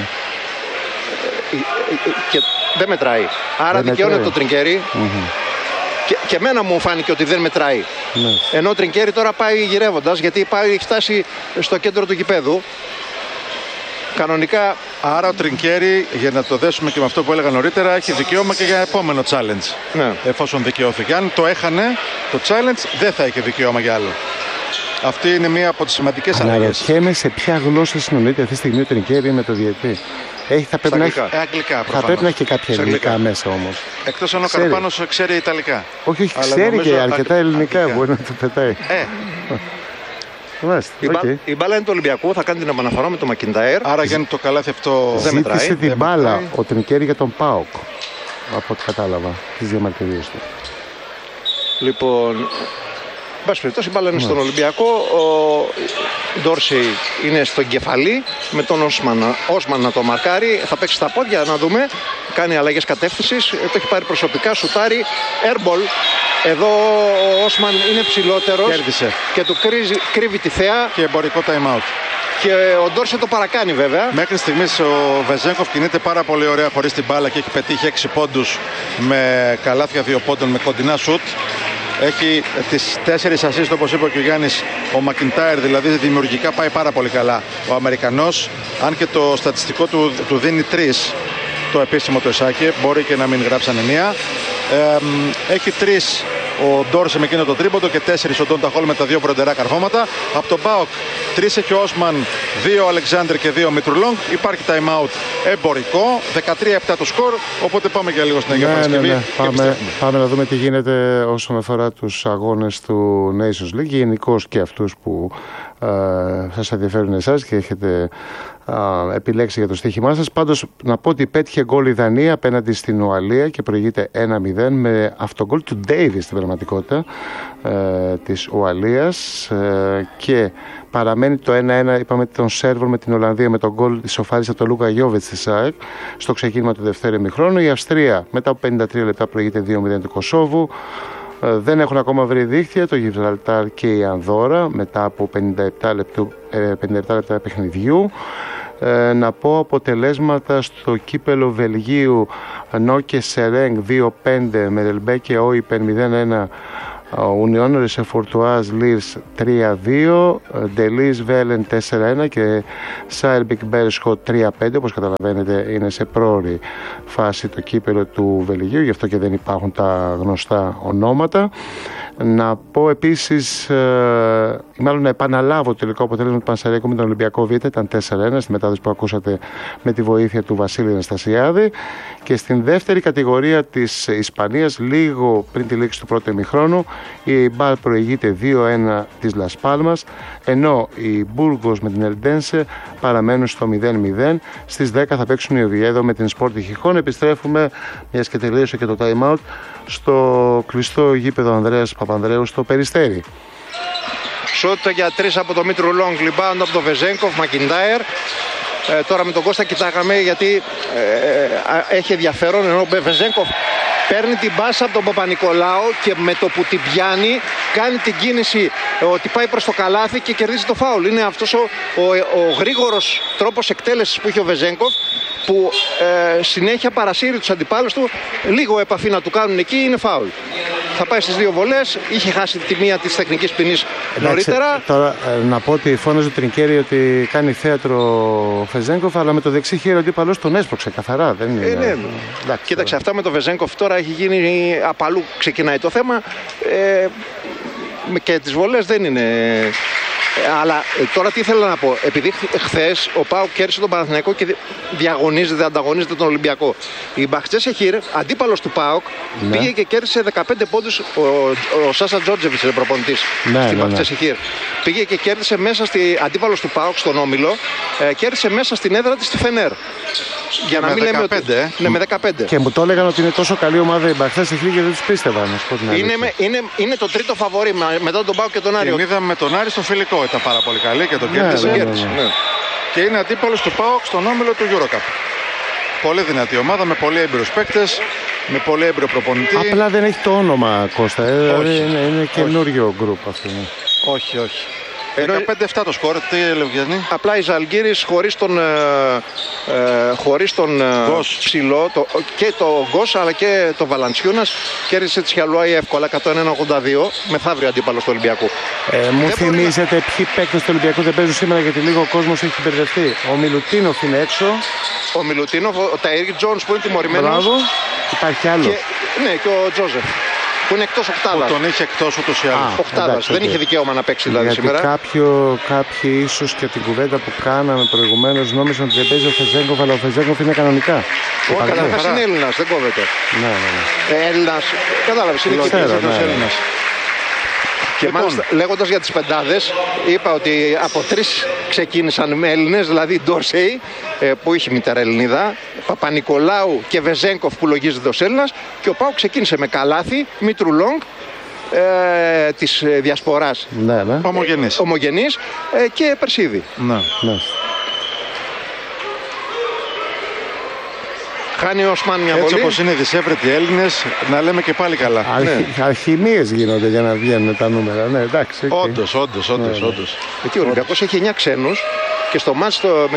Και δεν μετράει. Άρα δικαιώνεται το Τρινκέρι. Και εμένα μου φάνηκε ότι δεν μετράει. Ενώ ο Τρινκέρι τώρα πάει γυρεύοντας, γιατί έχει φτάσει στο κέντρο του γηπέδου. Κανονικά. Άρα ο Τρινκέρι, για να το δέσουμε και με αυτό που έλεγα νωρίτερα, έχει δικαίωμα και για επόμενο challenge. Εφόσον δικαιώθηκε. Αν το έχανε το challenge, δεν θα είχε δικαίωμα για άλλο. Αυτή είναι μία από τις σημαντικές αλλαγές. Αναρωτιέμαι σε ποια γλώσσα συνομιλείται αυτή τη στιγμή ο Τρινκέρι με το διαιτητή. Θα πρέπει να έχει και κάποια ελληνικά μέσα όμως. Εκτός αν ο Καρπάνος ξέρει Ιταλικά. Όχι, ξέρει και αρκετά ελληνικά, μπορεί να το πετάει. Η μπάλα είναι του Ολυμπιακού, θα κάνει την επαναφορά με το Μακιντάιρ. Άρα για το καλάθι αυτό δεν μετράει. Ζήτησε την μπάλα ο Τρινκέρι για τον ΠΑΟΚ, από ό,τι κατάλαβα, τις διαμαρτυρίες του. Λοιπόν, εν πάση περιπτώσει, η μπάλα είναι στον Ολυμπιακό. Ο Ντόρσεϊ είναι στο κεφαλή με τον Όσμαν να το μαρκάρει. Θα παίξει στα πόδια, να δούμε. Κάνει αλλαγές κατεύθυνσης. Το έχει πάρει προσωπικά, σουτάρει. Airball. Εδώ ο Όσμαν είναι ψηλότερος. Κέρδισε. Και του κρύβει τη θέα. Και εμπορικό time out. Και ο Ντόρσεϊ το παρακάνει βέβαια. Μέχρι στιγμής ο Βεζέγκοφ κινείται πάρα πολύ ωραία χωρίς την μπάλα και έχει πετύχει 6 πόντους με καλάθια 2 πόντων με κοντινά σουτ. Έχει τις 4 assist, όπως είπε και ο Γιάννης. Ο Μακιντάιρ δηλαδή δημιουργικά πάει πάρα πολύ καλά ο Αμερικανός. Αν και το στατιστικό του δίνει 3, το επίσημο το Εσάκη, μπορεί και να μην γράψανε 1. Έχει 3 ο Ντόρσε με εκείνο το τρίποντο και 4 ο Ντόντα Χολ με τα 2 πρωττερά καρφώματα. Από τον ΠΑΟΚ 3 έχει ο Όσμαν, 2 ο Αλεξάνδρ και 2 ο Μητρουλόγκ. Υπάρχει time out εμπορικό, 13-7 το σκορ. Οπότε πάμε για λίγο στην Αγία Παρασκευή. Πάμε να δούμε τι γίνεται όσον αφορά τους αγώνες του Nations League, γενικώς και αυτούς που σας ενδιαφέρουν εσάς και έχετε επιλέξει για το στοίχημά σας. Πάντως να πω ότι πέτυχε γκολ η Δανία απέναντι στην Ουαλία και προηγείται 1-0 με αυτογκολ του Ντέιβις στην πραγματικότητα της Ουαλίας και παραμένει το 1-1, είπαμε, των Σέρβων με την Ολλανδία με τον γκολ της Σοφάρης από τον Λούκα Γιόβετς της ΑΕΚ στο ξεκίνημα του δευτέρου ημιχρόνου. Η Αυστρία μετά από 53 λεπτά προηγείται 2-0 του Κωσόβου. Δεν έχουν ακόμα βρει δίχτυα το Γιβραλτάρ και η Ανδόρα μετά από 57 λεπτά παιχνιδιού. Να πω αποτελέσματα στο κύπελο Βελγίου. Νόκε Σερέγκ 2-5, Μερελμπέκε Όιπεν 0-1, Ουνιόν Ρεσεφορτουάζ Λίρς 3-2, Ντελής Βέλεν 4-1 και Σάιρμπικ Μπέρσχο 3-5. Όπως καταλαβαίνετε είναι σε πρόωρη φάση το κύπελο του Βελγίου, γι' αυτό και δεν υπάρχουν τα γνωστά ονόματα. Να πω επίσης, μάλλον να επαναλάβω το τελικό αποτέλεσμα του Πανσεραϊκού με τον Ολυμπιακό Β. Ήταν 4-1 στη μετάδοση που ακούσατε με τη βοήθεια του Βασίλη Αναστασιάδη. Και στην δεύτερη κατηγορία της Ισπανίας, λίγο πριν τη λήξη του πρώτου ημιχρόνου, η Μπάλ προηγείται 2-1 της Λας Πάλμας, ενώ η Μπούργος με την Ελντένσε παραμένουν στο 0-0. Στις 10 θα παίξουν η Οβιέδο με την Σπόρτη Χιχών. Επιστρέφουμε, μιας και τελείωσε και το time out, στο κλειστό γήπεδο Ανδρέας Παπανδρέου στο Περιστέρι. Σούτ για 3 από το Μήτρου Λόγκ, λιμπάουντ από το Βεζένκοφ, Μακιντάιρ. Τώρα με τον Κώστα κοιτάγαμε γιατί έχει ενδιαφέρον, ενώ ο Βεζένκοφ παίρνει την μπάσα από τον Παπα-Νικολάου και με το που την πιάνει κάνει την κίνηση ότι πάει προς το καλάθι και κερδίζει το φάουλ. Είναι αυτός ο γρήγορος τρόπος εκτέλεσης που είχε ο Βεζένκοφ, που συνέχεια παρασύρει τους αντιπάλους του. Λίγο επαφή να του κάνουν εκεί, είναι φάουλ. Θα πάει στις 2 βολές. Είχε χάσει τη μία της τεχνικής ποινής νωρίτερα. Τώρα να πω ότι φώναζε ο Τρινκέρι ότι κάνει θέατρο ο Βεζένκοφ, αλλά με το δεξί χέρι ο αντίπαλος τον έσπρωξε καθαρά. Δεν είναι... ναι. Κοίταξε, αυτά με το Βεζένκοφ τώρα έχει γίνει απαλού, ξεκινάει το θέμα. Και τις βολές δεν είναι... Αλλά τώρα τι ήθελα να πω, επειδή χθες ο ΠΑΟΚ κέρδισε τον Παναθηναϊκό και ανταγωνίζεται τον Ολυμπιακό. Η Μπαχτσέσεχιρ, αντίπαλος του ΠΑΟΚ, πήγε και κέρδισε 15 πόντους. Ο Σάσα Τζόρτζεβιτς είναι προπονητής στην Μπαχτσέσεχιρ. Πήγε και κέρδισε μέσα αντίπαλος του ΠΑΟΚ στον Όμιλο, κέρδισε μέσα στην έδρα της στη Φενέρ. Για να μην λέμε ότι... Ναι, με 15. Και μου το έλεγαν ότι είναι τόσο καλή ομάδα η Μπαχτσέσεχιρ και δεν τους πίστευαν. Είναι το τρίτο φαβορί μετά τον ΠΑΟΚ και τον Άριο. Την είδαμε με τον Άρη στο φιλικό. Ήταν πάρα πολύ καλή και το κέρδισε. Ναι. Και είναι αντίπαλος του ΠΑΟΚ στον όμιλο του EuroCup. Πολύ δυνατή ομάδα με πολύ έμπειρους παίκτες, με πολύ έμπειρο προπονητή. Απλά δεν έχει το όνομα, Κώστα. Είναι καινούριο γκρουπ αυτό. Ναι. Όχι. 15-7 το σκορ, τι έλεγε Γιάννη? Απλά η Ζαλγκίρις χωρίς τον ψηλό και το Γκος αλλά και το Βαλαντσιούνας κέρδισε τη Χιαλουάη εύκολα 101-82, μεθαύριο αντίπαλος του Ολυμπιακού. Μου θυμίζετε ποιοι παίκτες του Ολυμπιακού δεν παίζουν σήμερα, γιατί λίγο ο κόσμος έχει μπερδευτεί. Ο Μιλουτίνοφ είναι έξω. Ο Μιλουτίνοφ, ο Ταϊρίκ Τζόνς που είναι τιμωρημένος. Μπράβο. Υπάρχει άλλο. Και ο Τζόζεφ που είναι εκτός οκτάδας. Που τον είχε εκτός ούτως ή άλλως. Οκτάδας. Δεν είχε δικαίωμα να παίξει δηλαδή σήμερα. Κάποιοι ίσως και την κουβέντα που κάναμε προηγουμένως νόμιζαν ότι δεν παίζει ο Βεζένκοφ, αλλά ο Βεζένκοφ είναι κανονικά. Όχι, καταρχάς είναι Έλληνας, δεν κόβεται. Ναι. Έλληνας, κατάλαβες, είναι και Έλληνας. Και μάλιστα λέγοντας για τις πεντάδες, είπα ότι από 3 ξεκίνησαν με Έλληνες, δηλαδή Ντόρσεϊ που είχε μητέρα Ελληνίδα, Παπα-Νικολάου και Βεζένκοφ που λογίζεται ως Έλληνας, και ο ΠΑΟΚ ξεκίνησε με Καλάθι, Μήτρου Λόγκ της διασποράς, ομογενής και Περσίδη. Ναι. Χάνει ο Οσμάν μια βολή. Έτσι όπως είναι δυσέβρετοι Έλληνες, να λέμε και πάλι καλά. Αλχημίες γίνονται για να βγαίνουν τα νούμερα. Ναι, εντάξει. Όντως. Γιατί ο Ολυμπιακός έχει 9 ξένους και στο μάτς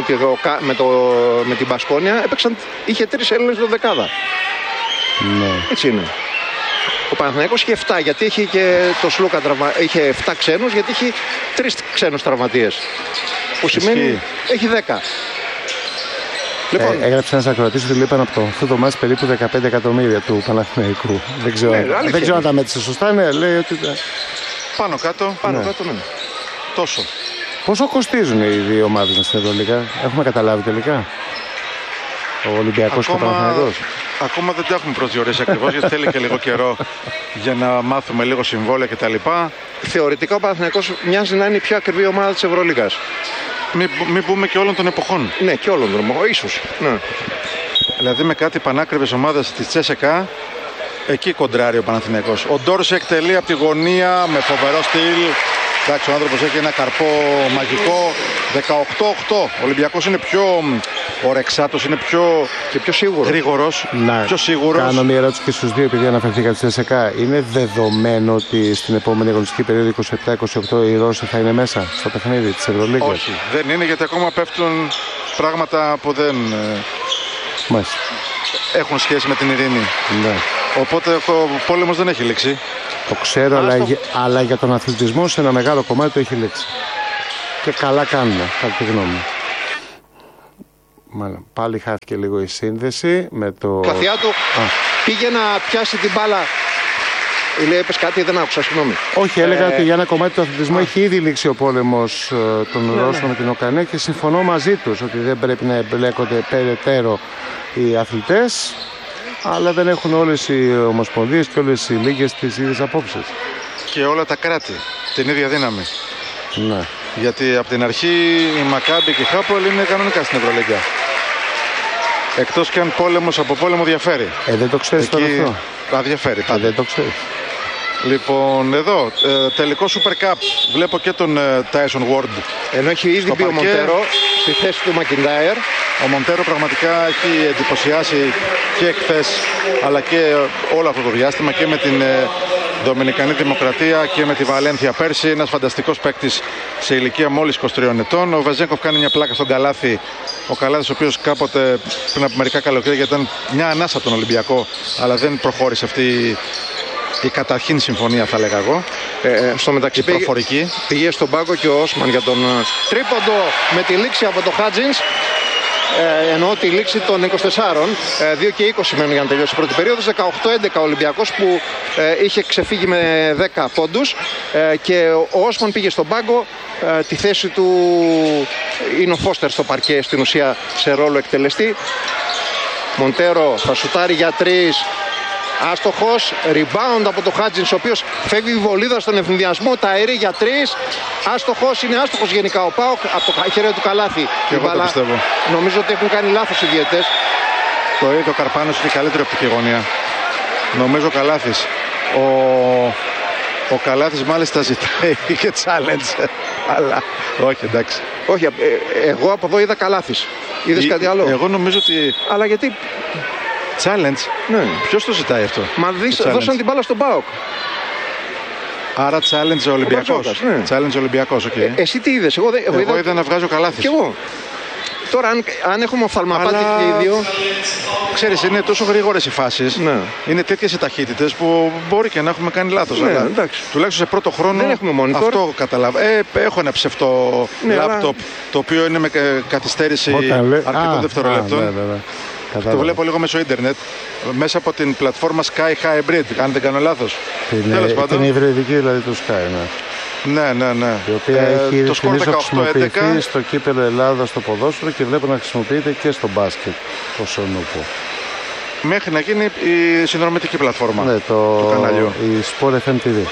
με την Μπασκόνια είχε 3 Έλληνες στο δεκάδα. Ναι. Έτσι είναι. Ο Παναθηναϊκός είχε 7, γιατί είχε και το Σλούκα είχε 7 ξένους, γιατί είχε 3 ξένους τραυματίες. Που σημαίνει έχει 10. Λοιπόν, έγραψε ένας ακροατής ότι λείπαν από αυτό το μάτς περίπου 15 εκατομμύρια του Παναθηναϊκού. Δεν ξέρω αν τα μέτρησε σωστά. Ναι, λέει ότι... Πάνω κάτω. Ναι. Τόσο. Πόσο κοστίζουν οι δύο ομάδες στην Ευρωλίγα, έχουμε καταλάβει τελικά? Ο Ολυμπιακός και ο Παναθηναϊκός. Ακόμα δεν τα έχουμε προσδιορίσει ακριβώς, γιατί θέλει και λίγο καιρό για να μάθουμε λίγο συμβόλαια κτλ. Θεωρητικά ο Παναθηναϊκός μοιάζει να είναι η πιο ακριβή ομάδα της Ευρωλίγας. Μην πούμε και όλων των εποχών. Ναι, και όλων των εποχών, ίσως. Ναι. Δηλαδή με κάτι πανάκριβες ομάδες της Τσέσεκα, εκεί κοντράρει ο Παναθηναϊκός. Ο Ντόρσε εκτελεί από τη γωνία με φοβερό στυλ. Εντάξει, ο άνθρωπος έχει ένα καρπό μαγικό. 18-8. Ο Ολυμπιακός είναι πιο ορεξάτος, είναι πιο σίγουρος. Γρήγορος, πιο σίγουρος. Κάνω μια ερώτηση και στους δύο, επειδή αναφερθήκατε στη ΣΕΚΑ. Είναι δεδομένο ότι στην επόμενη αγωνιστική περίοδο 27-28 οι Ρώσοι θα είναι μέσα στο παιχνίδι της Ευρωλίγκας? Όχι, δεν είναι, γιατί ακόμα πέφτουν πράγματα που δεν έχουν σχέση με την ειρήνη. Ναι. Οπότε ο πόλεμος δεν έχει λήξει. Το ξέρω, αλλά για τον αθλητισμό σε ένα μεγάλο κομμάτι το έχει λήξει. Και καλά κάνουν, κατά τη γνώμη μου. Πάλι χάθηκε λίγο η σύνδεση με το... Κλαθιά του πήγε να πιάσει την μπάλα. Λέει, έπες κάτι, δεν άκουσα, συγγνώμη. Όχι, έλεγα ότι για ένα κομμάτι του αθλητισμού έχει ήδη λήξει ο πόλεμος των Ρώσων με την Ουκρανία και συμφωνώ μαζί τους ότι δεν πρέπει να εμπλέκονται περαιτέρω οι αθλητές, αλλά δεν έχουν όλες οι ομοσπονδίες και όλες οι λίγες τις ίδιες απόψεις. Και όλα τα κράτη την ίδια δύναμη. Ναι. Γιατί από την αρχή η Μακάμπι και η Χάπολ είναι κανονικά στην Ευρωλίγκα. Εκτός και αν πόλεμος από πόλεμο διαφέρει. Δεν το ξέρεις τώρα αυτό? Διαφέρει πάντα. Δεν το ξέρεις. Λοιπόν, εδώ, τελικό Super Cup. Βλέπω και τον Tyson Ward. Ενώ έχει ήδη μπει ο Μοντέρο στη θέση του Μακιντάιρ. Ο Μοντέρο πραγματικά έχει εντυπωσιάσει και εχθές, αλλά και όλο αυτό το διάστημα, και με την Δομινικανή Δημοκρατία και με τη Βαλένθια πέρσι. Ένας φανταστικός παίκτης σε ηλικία μόλις 23 ετών. Ο Βεζέγκοφ κάνει μια πλάκα στον Καλάθι. Ο Καλάθης, ο οποίος κάποτε πριν από μερικά καλοκαίρια ήταν μια ανάσα τον Ολυμπιακό, αλλά δεν προχώρησε αυτή η καταρχήν συμφωνία, θα λέγα εγώ. Στο μεταξύ πήγε στον πάγκο και ο Όσμαν για τον τρίποντο με τη λήξη από το Χάτζινς. Εννοώ τη λήξη των 24, 2 και 20 μένουν για να τελειώσει η πρώτη περίοδος. 18-11 ο Ολυμπιακός που είχε ξεφύγει με 10 πόντους, και ο Όσμαν πήγε στον πάγκο. Τη θέση του είναι ο Φώστερ στο παρκέ, στην ουσία σε ρόλο εκτελεστή. Μοντέρο θα σουτάρει για 3. Άστοχος, rebound από το Χάτζινς, ο οποίος φεύγει η βολίδα στον ευνηδιασμό, τα αερεί για 3. Άστοχος, είναι άστοχος γενικά ο ΠΑΟΚ από το χέρι του Καλάθι. Και εγώ το πιστεύω. Νομίζω ότι έχουν κάνει λάθος οι διαιτές. Το ίδιο ο Καρπάνος είναι καλύτερη οπτική γωνία. Νομίζω ο Καλάθης. Ο Καλάθης μάλιστα ζητάει και challenge. Αλλά όχι, εντάξει. Όχι, εγώ από εδώ είδα Καλάθης. Είδες κάτι άλλο? Εγώ νομίζω ότι... Αλλά γιατί... Challenge. Ναι. Ποιος το ζητάει αυτό? Μα δώσαν την μπάλα στον ΠΑΟΚ. Άρα challenge ο Ολυμπιακός. Ναι. Challenge ο Ολυμπιακός, okay. Εσύ τι είδες? Εγώ είδα να βγάζει ο Καλάθης. Κι εγώ. Τώρα αν έχουμε οφθαλμαπάτη και οι δύο... Ξέρεις, είναι τόσο γρήγορες οι φάσεις, ναι. Είναι τέτοιες οι ταχύτητες που μπορεί και να έχουμε κάνει λάθος. Ναι, αλλά εντάξει. τουλάχιστον σε πρώτο χρόνο δεν έχουμε monitor. Αυτό καταλάβα. Έχω ένα ψευτό λάπτοπ, το οποίο είναι με καθυστέρηση αρκετών δευτερολέπτων. Ναι. Το βλέπω λίγο μέσω ίντερνετ, μέσα από την πλατφόρμα Sky Hybrid, αν δεν κάνω λάθος. Την υβριδική δηλαδή του Sky, ναι. Ναι. Η οποία έχει ρυθμίσει να χρησιμοποιηθεί στο κύπελλο Ελλάδα στο ποδόσφαιρο και βλέπω να χρησιμοποιείται και στο μπάσκετ, το Σονούπο. Μέχρι να γίνει η συνδρομητική πλατφόρμα του καναλιού. Η Sport FM TV.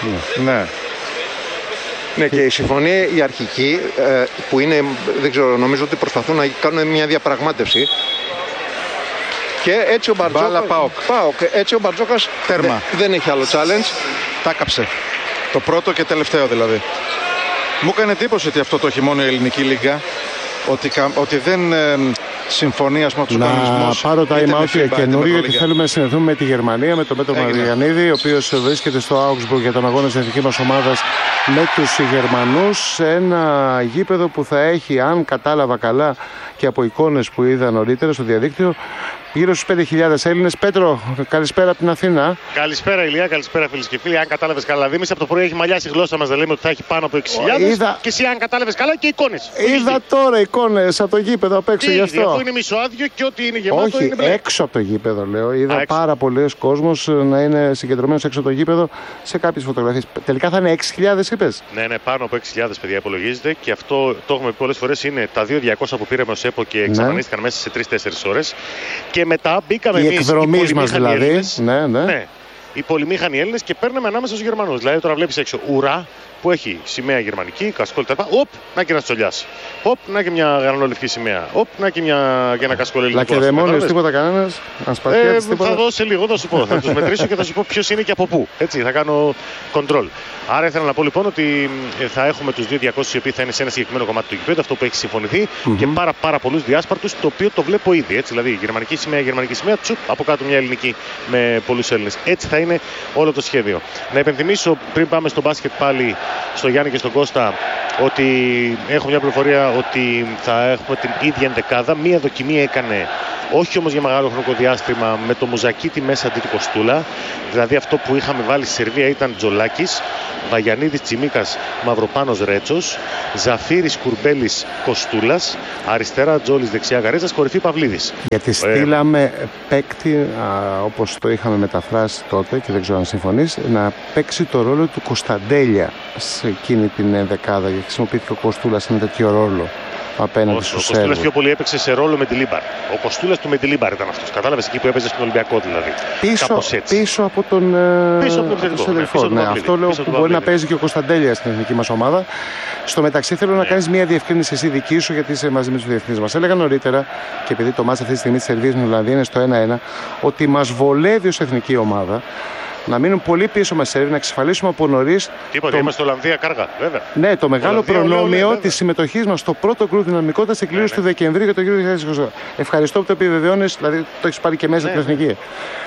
Ναι, και η συμφωνία η αρχική, που είναι, δεν ξέρω, νομίζω ότι προσπαθούν να κάνουν μια διαπραγμάτευση. Και έτσι ο Μπαρτζόκας τέρμα. Δεν έχει άλλο challenge. Τα κάψε. Το πρώτο και τελευταίο δηλαδή. Μου έκανε εντύπωση ότι αυτό το έχει μόνο η ελληνική λίγκα. Ότι δεν συμφωνεί, ας πούμε, τους κανονισμούς. Να πάρω time out για καινούριο, γιατί θέλουμε να συνεχθούμε με τη Γερμανία, με τον Πέτρο Μαριανίδη, ο οποίος βρίσκεται στο Augsburg για τον αγώνα της εθνικής μας ομάδας με τους Γερμανούς, σε ένα γήπεδο που θα έχει, αν κατάλαβα καλά και από εικόνες που είδα νωρίτερα στο διαδίκτυο, γύρω στους 5.000 Έλληνες. Πέτρο, καλησπέρα από την Αθήνα. Καλησπέρα Ηλία, καλησπέρα φίλες και φίλοι. Αν κατάλαβες καλά, Δήμηση, από το πρωί έχει μαλλιάσει η γλώσσα μας, δεν λέμε ότι θα έχει πάνω από 6.000. Και εσύ, αν κατάλαβες καλά, και εικόνες. Είδα τώρα εικόνες από το γήπεδο απ' έξω, γι' αυτό. Αυτό είναι μισοάδιο και ό,τι είναι γεμάτο. Όχι, είναι έξω από το γήπεδο λέω. Είδα πάρα πολλοί κόσμος να είναι συγκεντρωμένος έξω από το γήπεδο σε κάποιες φωτογραφίες. Τελικά θα είναι 6.000, είπες? Ναι, πάνω από 6.000 παιδιά υπολογίζεται, και αυτό το έχουμε πει πολλές φορές. Είναι τα 2.200 που πήραμε ως ΕΠΟ και εξαφανίστηκαν μέσα σε 3-4 ώρες. Και μετά μπήκαμε εμείς, εκδρομής μας δηλαδή. Ναι. οι πολυμήχανοι Έλληνες και παίρναμε ανάμεσα στους Γερμανούς. Δηλαδή τώρα βλέπεις έξω ουρά που έχει σημαία γερμανική, κασκόλ κτλ. Οπ, να και ένα τσολιάς. Οπ, να και μια γρανολευκή σημαία. Οπ, να και ένα κασκόλ ελληνικό. Λακεδαιμόνιος, τίποτα κανένας. Θα δώσει λίγο, θα σου πω. Θα τους μετρήσω και θα σου πω ποιος είναι και από πού. Έτσι, θα κάνω control. Άρα ήθελα να πω λοιπόν ότι θα έχουμε τους 2.200 οι οποίοι θα είναι σε ένα συγκεκριμένο κομμάτι του γηπέδου, αυτό που έχει συμφωνηθεί, και πάρα πολλούς διάσπαρτους, το οποίο το βλέπω ήδη. Έτσι, δηλαδή γερμανική σημαία, τσουπ, από κάτω μια ελληνική με πολλούς Έλληνες. Έτσι θα είναι όλο το σχέδιο. Να υπενθυμίσω πριν πάμε στο μπάσκετ πάλι, στο Γιάννη και στον Κώστα, ότι έχω μια πληροφορία ότι θα έχουμε την ίδια ενδεκάδα. Μία δοκιμή έκανε, όχι όμως για μεγάλο χρονικό διάστημα, με το Μουζακίτη μέσα αντί του Κοστούλα. Δηλαδή αυτό που είχαμε βάλει στη Σερβία ήταν Τζολάκης, Βαγιανίδης, Τσιμίκας, Μαυροπάνος, Ρέτσος, Ζαφύρης, Κουρμπέλης, Κοστούλας, αριστερά Τζόλης, δεξιά Γαρέζας, κορυφή Παυλίδης. Γιατί στείλαμε παίκτη, όπως το είχαμε μεταφράσει τότε και δεν ξέρω αν συμφωνείς, να παίξει το ρόλο του Κωνσταντέλια σε εκείνη την ενδεκάδα, γιατί χρησιμοποιήθηκε ο Κοστούλας σε ένα τέτοιο ρόλο απέναντι στους Σέρβους. Ο Κοστούλας πιο πολύ έπαιξε σε ρόλο με τη Λίμπαρ. Ο Κοστούλας του με τη Λίμπαρ ήταν αυτός. Κατάλαβες, εκεί που έπαιζε στον Ολυμπιακό δηλαδή. Πίσω από τον Σεντερφόρ. Ναι, αυτό λέω που μπορεί να παίζει και ο Κωνσταντέλιας στην εθνική μας ομάδα. Στο μεταξύ θέλω να κάνεις μια διευκρίνηση εσύ δική σου, γιατί είσαι μαζί με τους διεθνείς μας. Έλεγα νωρίτερα, και επειδή το μάτς αυτή τη στιγμή της Σερβίας με την Ολλανδία είναι στο 1-1, ότι μας βολεύει ως εθνική ομάδα να μείνουν πολύ πίσω μας Σέρβοι, να εξασφαλίσουμε από νωρίς. Τίποτα, είμαστε Ολλανδία κάργα, βέβαια. Ναι, το μεγάλο προνόμιο της συμμετοχής μας στο πρώτο γκρουπ δυναμικότητα στην κλήρωση του Δεκεμβρίου για το γύρο 2022. Ευχαριστώ που το επιβεβαιώνεις, δηλαδή το έχεις πάρει και μέσα την εθνική.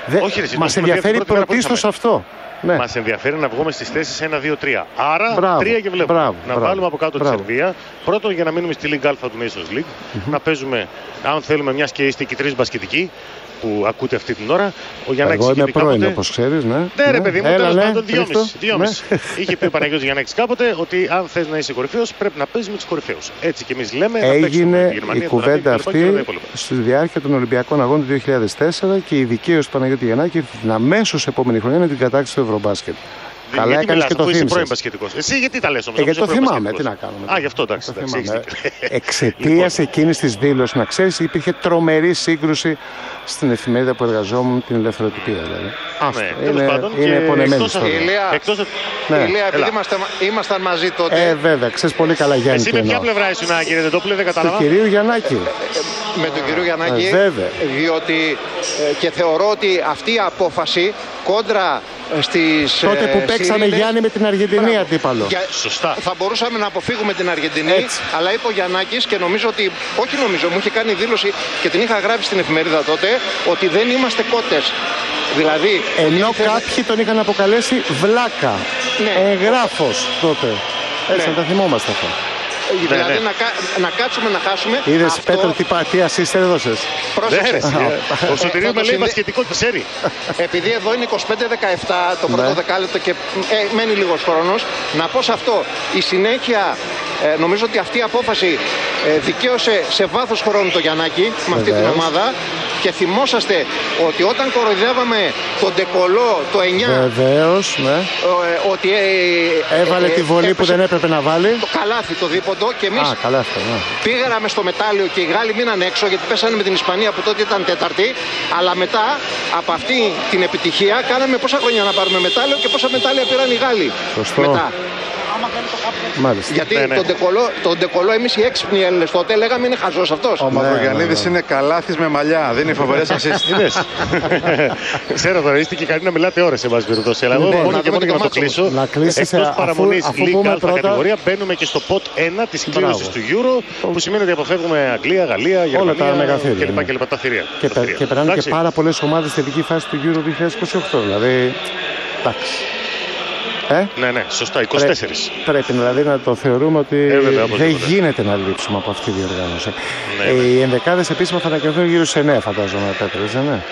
Μας ενδιαφέρει πρωτίστως αυτό. Ναι. Μας ενδιαφέρει να βγούμε στις θέσεις 1-2-3. Άρα 3 και βλέπουμε. Να βάλουμε από κάτω τη Σερβία. Πρώτον, για να μείνουμε στη League Alpha του Nations League. Να παίζουμε, αν θέλουμε, μιας και είστε και τρεις μπασκετικοί που ακούτε αυτή την ώρα. Ο Γιαννάκης είχε πει κάποτε. Όπως ξέρεις, ναι. Ναι, ρε παιδί μου, τέλος πάντων 2,5. Είχε πει ο Παναγιώτης Γιαννάκης κάποτε ότι αν θες να είσαι κορυφαίος, πρέπει να παίζεις με τους κορυφαίους. Έτσι και εμείς λέμε. Έγινε η κουβέντα αυτή στη διάρκεια των Ολυμπιακών Αγώνων του 2004 και η δικαίωση του Παναγιώτη Γιαννάκη ήρθε την αμέσως επόμενη χρονιά με την κατάκτηση του Ευρωμπάσκετ. Καλά έκανες και το θύμισες. Εσύ γιατί τα λες όμως? Γιατί το θυμάμαι, τι να κάνουμε. Γι' αυτό εντάξει. Εξαιτίας εκείνης της δήλωσης, να ξέρεις, υπήρχε τρομερή σύγκρουση στην εφημερίδα που εργαζόμουν, την Ελευθεροτυπία δηλαδή. Είναι πονεμένη ιστορία. Ηλία, επειδή ήμασταν μαζί τότε. Βέβαια, ξέρεις πολύ καλά Γιάννη. Εσύ με ποια πλευρά ήσουν, κύριε Δεντόπουλε, δεν κατάλαβα? Του κυρίου Γιαννάκη. Με τον κύριο Γιαννάκη, διότι και θεωρώ ότι αυτή η απόφαση κόντρα στις τότε που παίξαμε Γιάννη με την Αργεντινή αντίπαλο. Σωστά. Θα μπορούσαμε να αποφύγουμε την Αργεντινή, αλλά είπε ο Γιαννάκης και νομίζω ότι, όχι νομίζω, μου είχε κάνει δήλωση και την είχα γράψει στην εφημερίδα τότε, ότι δεν είμαστε κότες. Δηλαδή, ενώ κάποιοι τον είχαν αποκαλέσει βλάκα, εγγράφος τότε. Έτσι να τα θυμόμαστε αυτό. Δηλαδή να κάτσουμε να χάσουμε. Είδες Πέτρο τι ασίστ έδωσες? Πρόσεξε. Ο Σωτηρίου με λέει μπασκετικό και ξέρει. Επειδή εδώ είναι 25-17 το πρώτο δεκάλεπτο και μένει λίγος χρόνος, να πω σε αυτό, η συνέχεια νομίζω ότι αυτή η απόφαση δικαίωσε σε βάθος χρόνου το Γιαννάκη με αυτή την ομάδα. Και θυμόσαστε ότι όταν κοροϊδεύαμε τον Ντεκολό το 9. Βεβαίως, ναι. Ότι έβαλε τη βολή που δεν έπρεπε να βάλει. Το καλάθι, το δίποντο. Και εμείς πήγαμε στο μετάλλιο και οι Γάλλοι μείναν έξω γιατί πέσανε με την Ισπανία που τότε ήταν τέταρτη. Αλλά μετά από αυτή την επιτυχία κάναμε πόσα χρόνια να πάρουμε μετάλλιο και πόσα μετάλλια πήραν οι Γάλλοι. Σωστό. Μετά. Μάλιστα. Γιατί τον Ντεκολό εμείς οι έξυπνοι Έλληνες τότε λέγαμε είναι χαζός αυτός. Ο Μαυρογιαννίδης είναι καλάθις με μαλιά, δεν είναι φοβερές ασίστες. Ξέρω τώρα, είστε και καλοί να μιλάτε ώρες σε βάση περιπτώσει. Αλλά εγώ μόνο και να το κλείσω. Εκτός παραμονής League Alpha κατηγορία, μπαίνουμε και στο pot 1 της κλήρωσης του Euro, που σημαίνει ότι αποφεύγουμε Αγγλία, Γαλλία, Γερμανία κλπ. Τα θηρία. Και περνάνε και πάρα πολλές ομάδες στη τελική φάση του Euro 2028. Δηλαδή, εντάξει. Ναι, σωστά, 24. Πρέπει δηλαδή να το θεωρούμε ότι δεν γίνεται να λείψουμε από αυτή τη διοργάνωση. Οι ενδεκάδες επίσημα θα ανακοινωθούν γύρω στις 9, φαντάζομαι, Πέτρο, δεν είναι?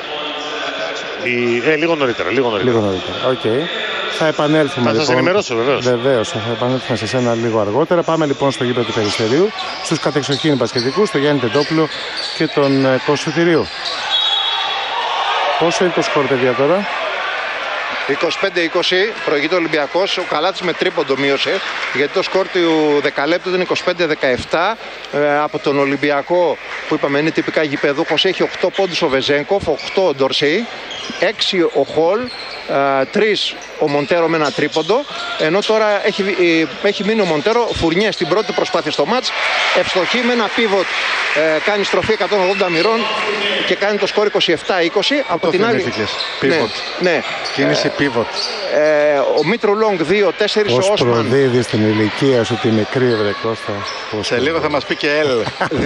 Λίγο νωρίτερα. Okay. Θα επανέλθουμε. Θα σας ενημερώσω βεβαίως. Βεβαίως, θα επανέλθουμε σε σένα λίγο αργότερα. Πάμε λοιπόν στο γήπεδο του Περιστερίου, στους κατεξοχήν μπασκετικούς, τον Γιάννη Τεντόπουλο και τον Κώστα Θηρίου. Πόσο είναι το σκορ, παιδιά, τώρα? 25-20 προηγείται ο Ολυμπιακός. Ο Καλάθης με τρίποντο μείωσε, γιατί το σκορ του δεκαλέπτου είναι 25-17. Από τον Ολυμπιακό, που είπαμε είναι τυπικά γηπεδούχος, έχει 8 πόντους ο Βεζένκοφ, 8 ο Ντορσέι, 6 ο Χολ, 3 ο Μοντέρο με ένα τρίποντο. Ενώ τώρα έχει μείνει ο Μοντέρο. Φουρνιέ στην πρώτη προσπάθεια στο μάτς, ευστοχή με ένα πίβοτ, κάνει στροφή 180 μοιρών και κάνει το σκορ 27-20. Από την άλλη, ναι, κίνηση πίβοτ. Ο Μήτρο Λόγκ 2-4, ο Πώς Όσμαν. προδίδει στην ηλικία σου τη μικρή, βρε Κώστα. Σε λίγο θα μας πει και Ελ.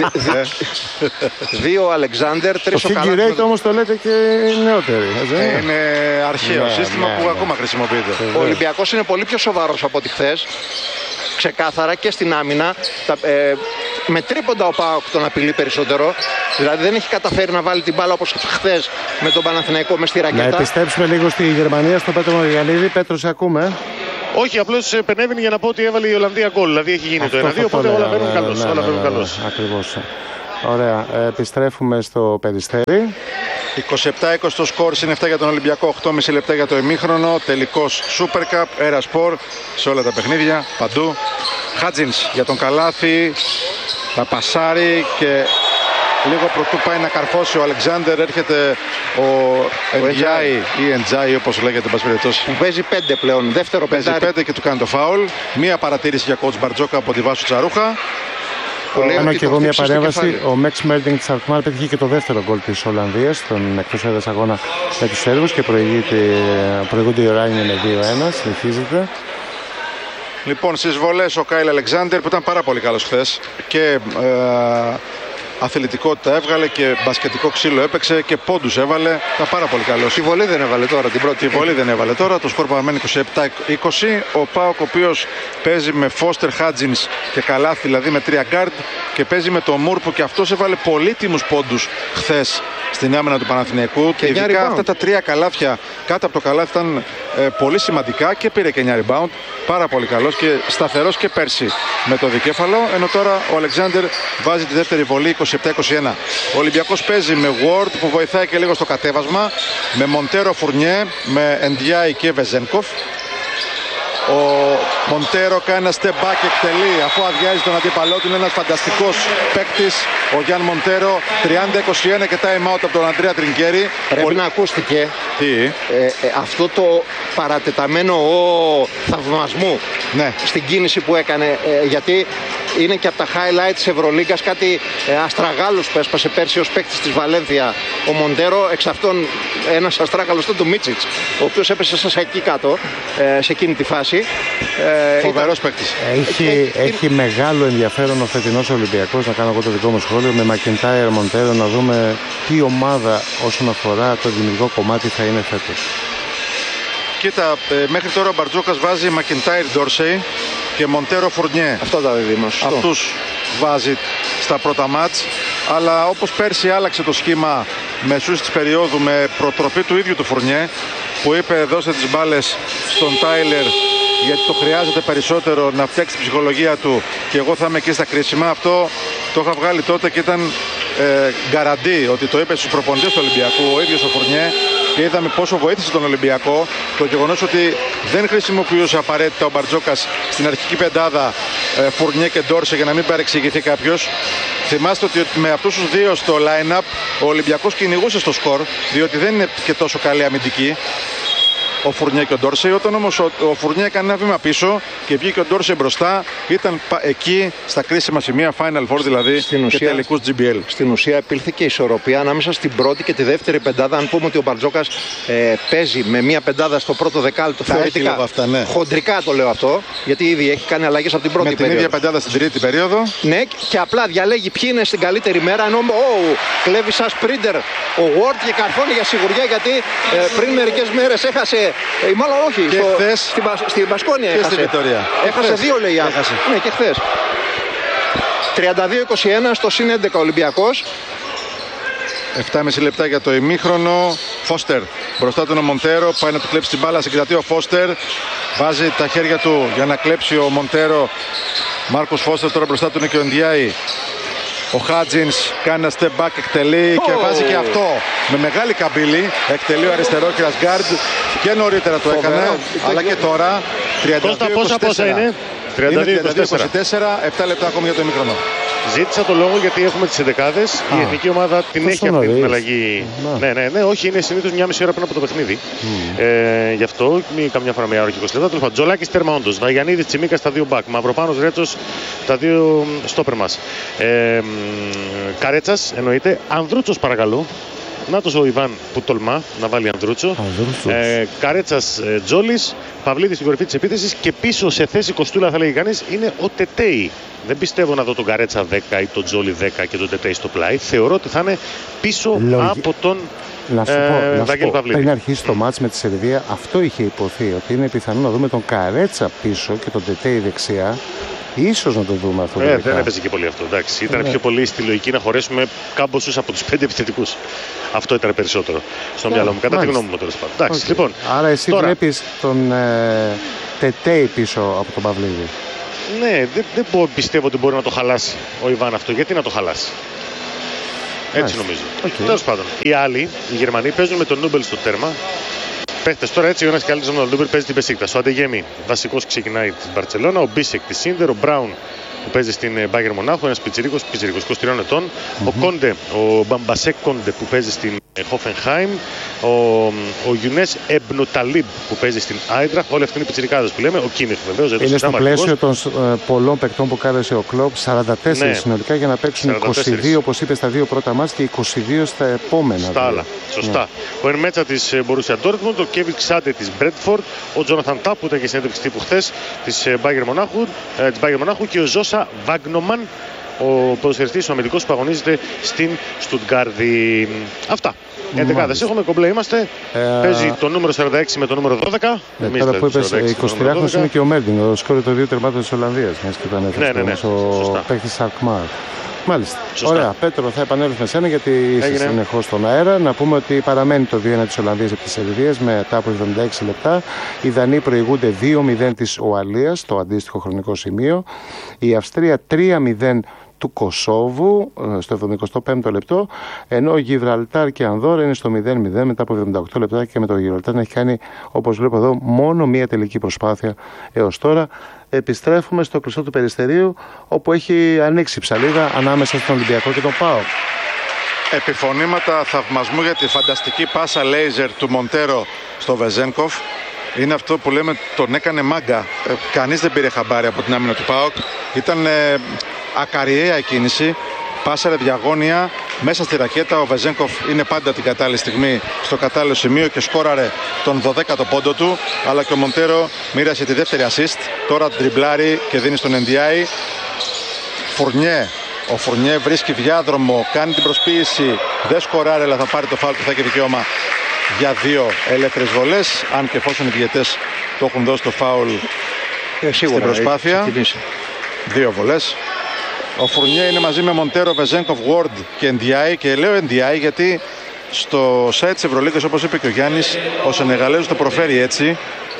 2 ο Αλεξάνδερ, 3 Το ο Καλάθης. figure eight όμως το λέτε και νεότεροι. Είναι αρχαίο σύστημα που ακόμα χρησιμοποιείται. Ο Ολυμπιακός είναι πολύ πιο σοβαρός από ό,τι χθες. Ξεκάθαρα και στην άμυνα. Με τρίποντα ο ΠΑΟΚ τον απειλεί περισσότερο. Δηλαδή δεν έχει καταφέρει να βάλει την μπάλα όπως χθες με τον Παναθηναϊκό μες στη ρακέτα. Να επιστρέψουμε λίγο στη Γερμανία, στον Πέτρο Μαργαλίδη. Πέτρο, σε ακούμε. Όχι, απλώς επενέβαινε για να πω ότι έβαλε η Ολλανδία γκολ. Δηλαδή έχει γίνει το 1-2, οπότε όλα παίρνουν καλώς. Ακριβώς. Ωραία. Επιστρέφουμε στο Περιστέρι. 27-20 το σκορ, είναι 7 για τον Ολυμπιακό, 8,5 λεπτά για το ημίχρονο. Τελικός Super Cup, Era Sport σε όλα τα παιχνίδια, παντού. Χάτζινς για τον Καλάθη, θα πασάρει και λίγο πρωτού πάει να καρφώσει ο Αλεξάνδερ. Έρχεται ο Εντζάι ή Εντζάι όπως λέγεται, που παίζει 5 πλέον, δεύτερο παίζει 5 και του κάνει το φάουλ. Μία παρατήρηση για coach Μπαρτζόκα από τη Βάσου Τσαρούχα. Κάνω και εγώ μια παρέμβαση. Ο Μέξ Μέρντινγκ της Αλκμάρ πέτυχε και το δεύτερο γκολ της Ολλανδίας στον εκτός έδρας αγώνα με τους Σέρβους και προηγούνται οι Οράνιοι με 2-1. Συνεχίζεται. Λοιπόν, στις βολές ο Κάιλ Αλεξάνδερ που ήταν πάρα πολύ καλός χθες και αθλητικότητα έβγαλε και μπασκετικό ξύλο έπαιξε και πόντους έβαλε. Ήταν πάρα πολύ καλός. Τη βολή δεν έβαλε τώρα την πρώτη. Τη βολή δεν έβαλε τώρα. Το σκορ παραμένει 27-20. Ο ΠΑΟΚ, ο οποίος παίζει με Φώστερ, Χάτζινς και Καλάθη, δηλαδή με 3 γκάρντ, και παίζει με τον Μουρ που και αυτός έβαλε πολύτιμους πόντους χθες στην άμυνα του Παναθηναϊκού. Και ειδικά αυτά τα 3 καλάθια κάτω από το καλάθι ήταν πολύ σημαντικά και πήρε και 9 rebound. Πάρα πολύ καλός και σταθερός και πέρσι με το δικέφαλο. Ενώ τώρα ο Αλεξάνδερ βάζει τη δεύτερη βολή 27-21. Ο Ολυμπιακός παίζει με Ward που βοηθάει και λίγο στο κατέβασμα, με Μοντέρο, Φουρνιέ, με Εντιάι και Βεζένκοφ. Ο Μοντέρο κάνει ένα step back και εκτελεί αφού αδειάζει τον αντίπαλό του. Είναι ένας φανταστικός παίκτης ο Γιάν Μοντέρο. 30-21 και time out από τον Αντρέα Τρινκέρι. Πρέπει να ακούστηκε αυτό το παρατεταμένο θαυμασμού στην κίνηση που έκανε, γιατί είναι και από τα highlights της Ευρωλίγκας, κάτι αστραγάλους που έσπασε πέρσι ως παίκτης της Βαλένθια ο Μοντέρο. Εξ αυτών ένας αστράγαλος ήταν του Μίτσιτς, ο οποίος έπεσε σαν σακί κάτω σε εκείνη τη φάση. Φοβερός παίκτης. Έχει μεγάλο ενδιαφέρον ο φετινός Ολυμπιακός, να κάνω εγώ το δικό μου σχόλιο, με Μακιντάιρ, Μοντέρο, να δούμε τι ομάδα όσον αφορά το δημιουργικό κομμάτι θα είναι φέτος. Κοίτα, μέχρι τώρα ο Μπαρτζόκας βάζει Μακιντάιρ, Ντόρσεϊ και Μοντέρο, Φουρνιέ. Αυτό τα δίδυμα. Αυτούς βάζει στα πρώτα μάτς. Αλλά όπως πέρσι άλλαξε το σχήμα μεσούς της περίοδου με προτροπή του ίδιου του Φουρνιέ, που είπε δώστε τις μπάλες στον Τάιλερ γιατί το χρειάζεται περισσότερο να φτιάξει την ψυχολογία του και εγώ θα είμαι εκεί στα κρίσιμα. Αυτό το είχα βγάλει τότε και ήταν γκαραντί ότι το είπε στους προπονητές του Ολυμπιακού ο ίδιος ο Φουρνιέ, και είδαμε πόσο βοήθησε τον Ολυμπιακό το γεγονός ότι δεν χρησιμοποιούσε απαραίτητα ο Μπαρτζόκας στην αρχική πεντάδα Φουρνιέ και Ντόρσε για να μην παρεξηγηθεί κάποιος. Θυμάστε ότι με αυτούς τους δύο στο line-up ο Ολυμπιακός κυνηγούσε στο σκορ, διότι δεν είναι και τόσο καλή αμυντική ο Φουρνιέ και ο Ντόρσεϊ. Όταν όμως ο Φουρνιέ έκανε ένα βήμα πίσω και βγήκε ο Ντόρσεϊ μπροστά, ήταν εκεί στα κρίσιμα σημεία Final Four δηλαδή και τελικούς GBL. Στην ουσία επήλθε ισορροπία ανάμεσα στην πρώτη και τη δεύτερη πεντάδα. Αν πούμε ότι ο Μπαρτζόκας παίζει με μια πεντάδα στο πρώτο δεκάλεπτο, θεωρητικά αυτά, ναι. Χοντρικά το λέω αυτό, γιατί ήδη έχει κάνει αλλαγές από την πρώτη περίοδο. Με την ίδια πεντάδα στην τρίτη περίοδο. Ναι, και απλά διαλέγει ποιοι είναι στην καλύτερη μέρα. Ενώ κλέβει σαν σπρίντερ ο Ward και καρφώνει για σιγουριά, γιατί πριν μερικές μέρες έχασε. Μάλλον όχι, στην Μπασκόνια έχασε. Έχασε 2 λέει. Ναι, και χθες. 32-21 στο συν 11 Ολυμπιακός. 7,5 λεπτά για το ημίχρονο. Φώστερ μπροστά του είναι ο Μοντέρο. Πάει να του κλέψει την μπάλα, συγκρατεί ο Φώστερ. Βάζει τα χέρια του για να κλέψει ο Μοντέρο. Μάρκος Φώστερ τώρα μπροστά του είναι και ο Ντιάι. Ο Χάτζινς κάνει ένα step back, εκτελεί και βάζει και αυτό. με μεγάλη καμπύλη. Εκτελεί ο αριστερόχειρας γκάρντ και νωρίτερα το έκανε, αλλά και τώρα 32-24. Πόσα είναι? 32-24, 7 λεπτά ακόμη για το ημίχρονο. Ζήτησα το λόγο γιατί έχουμε τις εντεκάδες. Η εθνική ομάδα την έχει αυτή την αλλαγή. Ναι, όχι, είναι συνήθως μια μισή ώρα πριν από το παιχνίδι. Γι' αυτό, καμιά φορά μια ώρα και 20 λεπτά. Τέλος πάντων, Τζολάκης τέρμα όντως. Βαγιανίδης, Τσιμίκας στα 2 μπακ. Μαυροπάνος, Ρέτσος τα 2 στόπερ μας. Καρέτσας εννοείται. Ανδρούτσος παρακαλώ. Νάτος ο Ιβάν που τολμά να βάλει Ανδρούτσο. Καρέτσας, Τζόλης. Παυλίδης στην κορυφή της επίθεσης και πίσω σε θέση κοστούλα θα λέγει κανείς είναι ο Τετέι. Δεν πιστεύω να δω τον Καρέτσα 10 ή τον Τζόλι 10 και τον Τετέι στο πλάι. Θεωρώ ότι θα είναι πίσω από τον Βαγγέλη Παυλίδη. Πριν αρχίσει το μάτς με τη Σερβία, αυτό είχε υποθεί ότι είναι πιθανό να δούμε τον Καρέτσα πίσω και τον Τετέι δεξιά. Ίσως να το δούμε αυτό. Δεν έπαιζε και πολύ αυτό. Εντάξει. Ήταν πιο πολύ στη λογική να χωρέσουμε κάμποσους από τους 5 επιθετικούς. Αυτό ήταν περισσότερο στο μυαλό μου. Κατά τη γνώμη μου τέλος πάντων. Λοιπόν, άρα εσύ βλέπεις τον Τετέι πίσω από τον Παυλίδη. Ναι, δεν πιστεύω ότι μπορεί να το χαλάσει ο Ιβάν αυτό. Γιατί να το χαλάσει? Έτσι νομίζω. Τέλος πάντων. Οι άλλοι, οι Γερμανοί, παίζουν με τον Νούμπελ στο τέρμα. Παίχτες τώρα έτσι, ο ένας καλύτερος από τον Νούμπελ παίζει την Μπεσίκτας. Ο Αντεγέμι βασικός ξεκινάει την Μπαρτσελώνα. Ο Μπίσεκ τη Σίντερ. Ο Μπράουν που παίζει στην Μπάγερ Μονάχου. Ένας πιτσιρίκος 23 ετών. Ο Κόντε, ο Μπαμπασέ Κόντε που παίζει στην Χόφενχάιμ. Ο Γιουνές Εμπνουταλίμπ που παίζει στην Άιντραχτ. Όλοι αυτοί είναι οι πιτσιρικάδες που λέμε. Ο Κίμιχ βεβαίως. Είναι στο πλαίσιο των πολλών παικτών που κάλεσε ο Κλοπ. 44 συνολικά για να παίξουν 22 όπως είπε στα 2 πρώτα μάτς και 22 στα επόμενα. Στα άλλα. Σωστά. Ο Ερμέτσα της Μπορούσια Ντόρτμουντ. Ο Κέβιν Ξάντε της Μπρέντφορντ. Ο Τζόναθαν Τάπ που ήταν και συνέντευξη τύπου χθες της Μπάγερ Μονάχου. Και ο Ζόσα Βάγνομαν, ο ποδοσφαιριστής, ο αμυντικός που αγωνίζεται στην Στουτγκάρδη. Αυτά. 11 έχουμε, κομπλέ είμαστε. Παίζει το νούμερο 46 με το νούμερο 12. Τώρα που είπες 23χρονος είναι και ο Μέρντινγκ, ο σκόρε των 2 τερμάτων της Ολλανδίας. Ναι. Ο παίκτης Αλκμάρ. Μάλιστα. Σωστά. Ωραία. Πέτρο, θα επανέλθουμε σένα γιατί είσαι συνεχώς στον αέρα. Να πούμε ότι παραμένει το 2-1 της Ολλανδίας από τις Σερβίες μετά από 76 λεπτά. Οι Δανείοι προηγούνται 2-0 της Ουαλίας στο αντίστοιχο χρονικό σημείο. Η Αυστρία 3-0 του Κωσόβου στο 75ο λεπτό, ενώ ο Γιβραλτάρ και Ανδόρα είναι στο 0-0 μετά από 78 λεπτά και με το Γιβραλτάρ να έχει κάνει, όπως βλέπω εδώ, μόνο μία τελική προσπάθεια έως τώρα. Επιστρέφουμε στο κλειστό του Περιστερίου, όπου έχει ανοίξει ψαλίδα ανάμεσα στον Ολυμπιακό και τον ΠΑΟΚ. Επιφωνήματα θαυμασμού για τη φανταστική πάσα λέιζερ του Μοντέρο στο Βεζένκοφ. Είναι αυτό που λέμε, τον έκανε μάγκα. Κανείς δεν πήρε χαμπάρι από την άμυνα του ΠΑΟΚ. Ήταν ακαριαία η κίνηση. Πάσαρε διαγώνια μέσα στη ρακέτα. Ο Βεζένκοφ είναι πάντα την κατάλληλη στιγμή στο κατάλληλο σημείο και σκόραρε τον 12ο πόντο του. Αλλά και ο Μοντέρο μοίρασε τη δεύτερη assist. Τώρα τριμπλάρει και δίνει στον NDI. Φουρνιέ. Ο Φουρνιέ βρίσκει διάδρομο, κάνει την προσποίηση. Δεν σκοράρει, αλλά θα πάρει το φάουλ και θα έχει δικαίωμα για 2 ελεύθερες βολές. Αν και εφόσον οι διαιτές το έχουν δώσει το φάουλ στην προσπάθεια. 2 βολές. Ο Φουρνιέ είναι μαζί με Μοντέρο, Βεζένκοφ, Ward και NDI. Και λέω NDI γιατί στο site της Ευρωλίγκας, όπως είπε και ο Γιάννης, ο Σενεγαλέζος το προφέρει έτσι.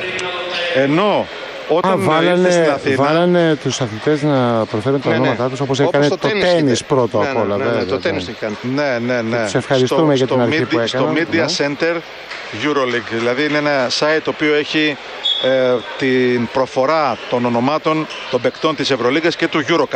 Ενώ όταν βάλανε τους αθλητές να προφέρουν τα ονόματά τους, όπως έκανε το τένις πρώτο απ' όλα. Το τένις το κάνει. Ναι. Τους ευχαριστούμε για την αρχή που έκαναν. Στο Media Center Euroleague, δηλαδή είναι ένα site το οποίο έχει την προφορά των ονομάτων των παικτών της Ευρωλίγκας και του Eurocup.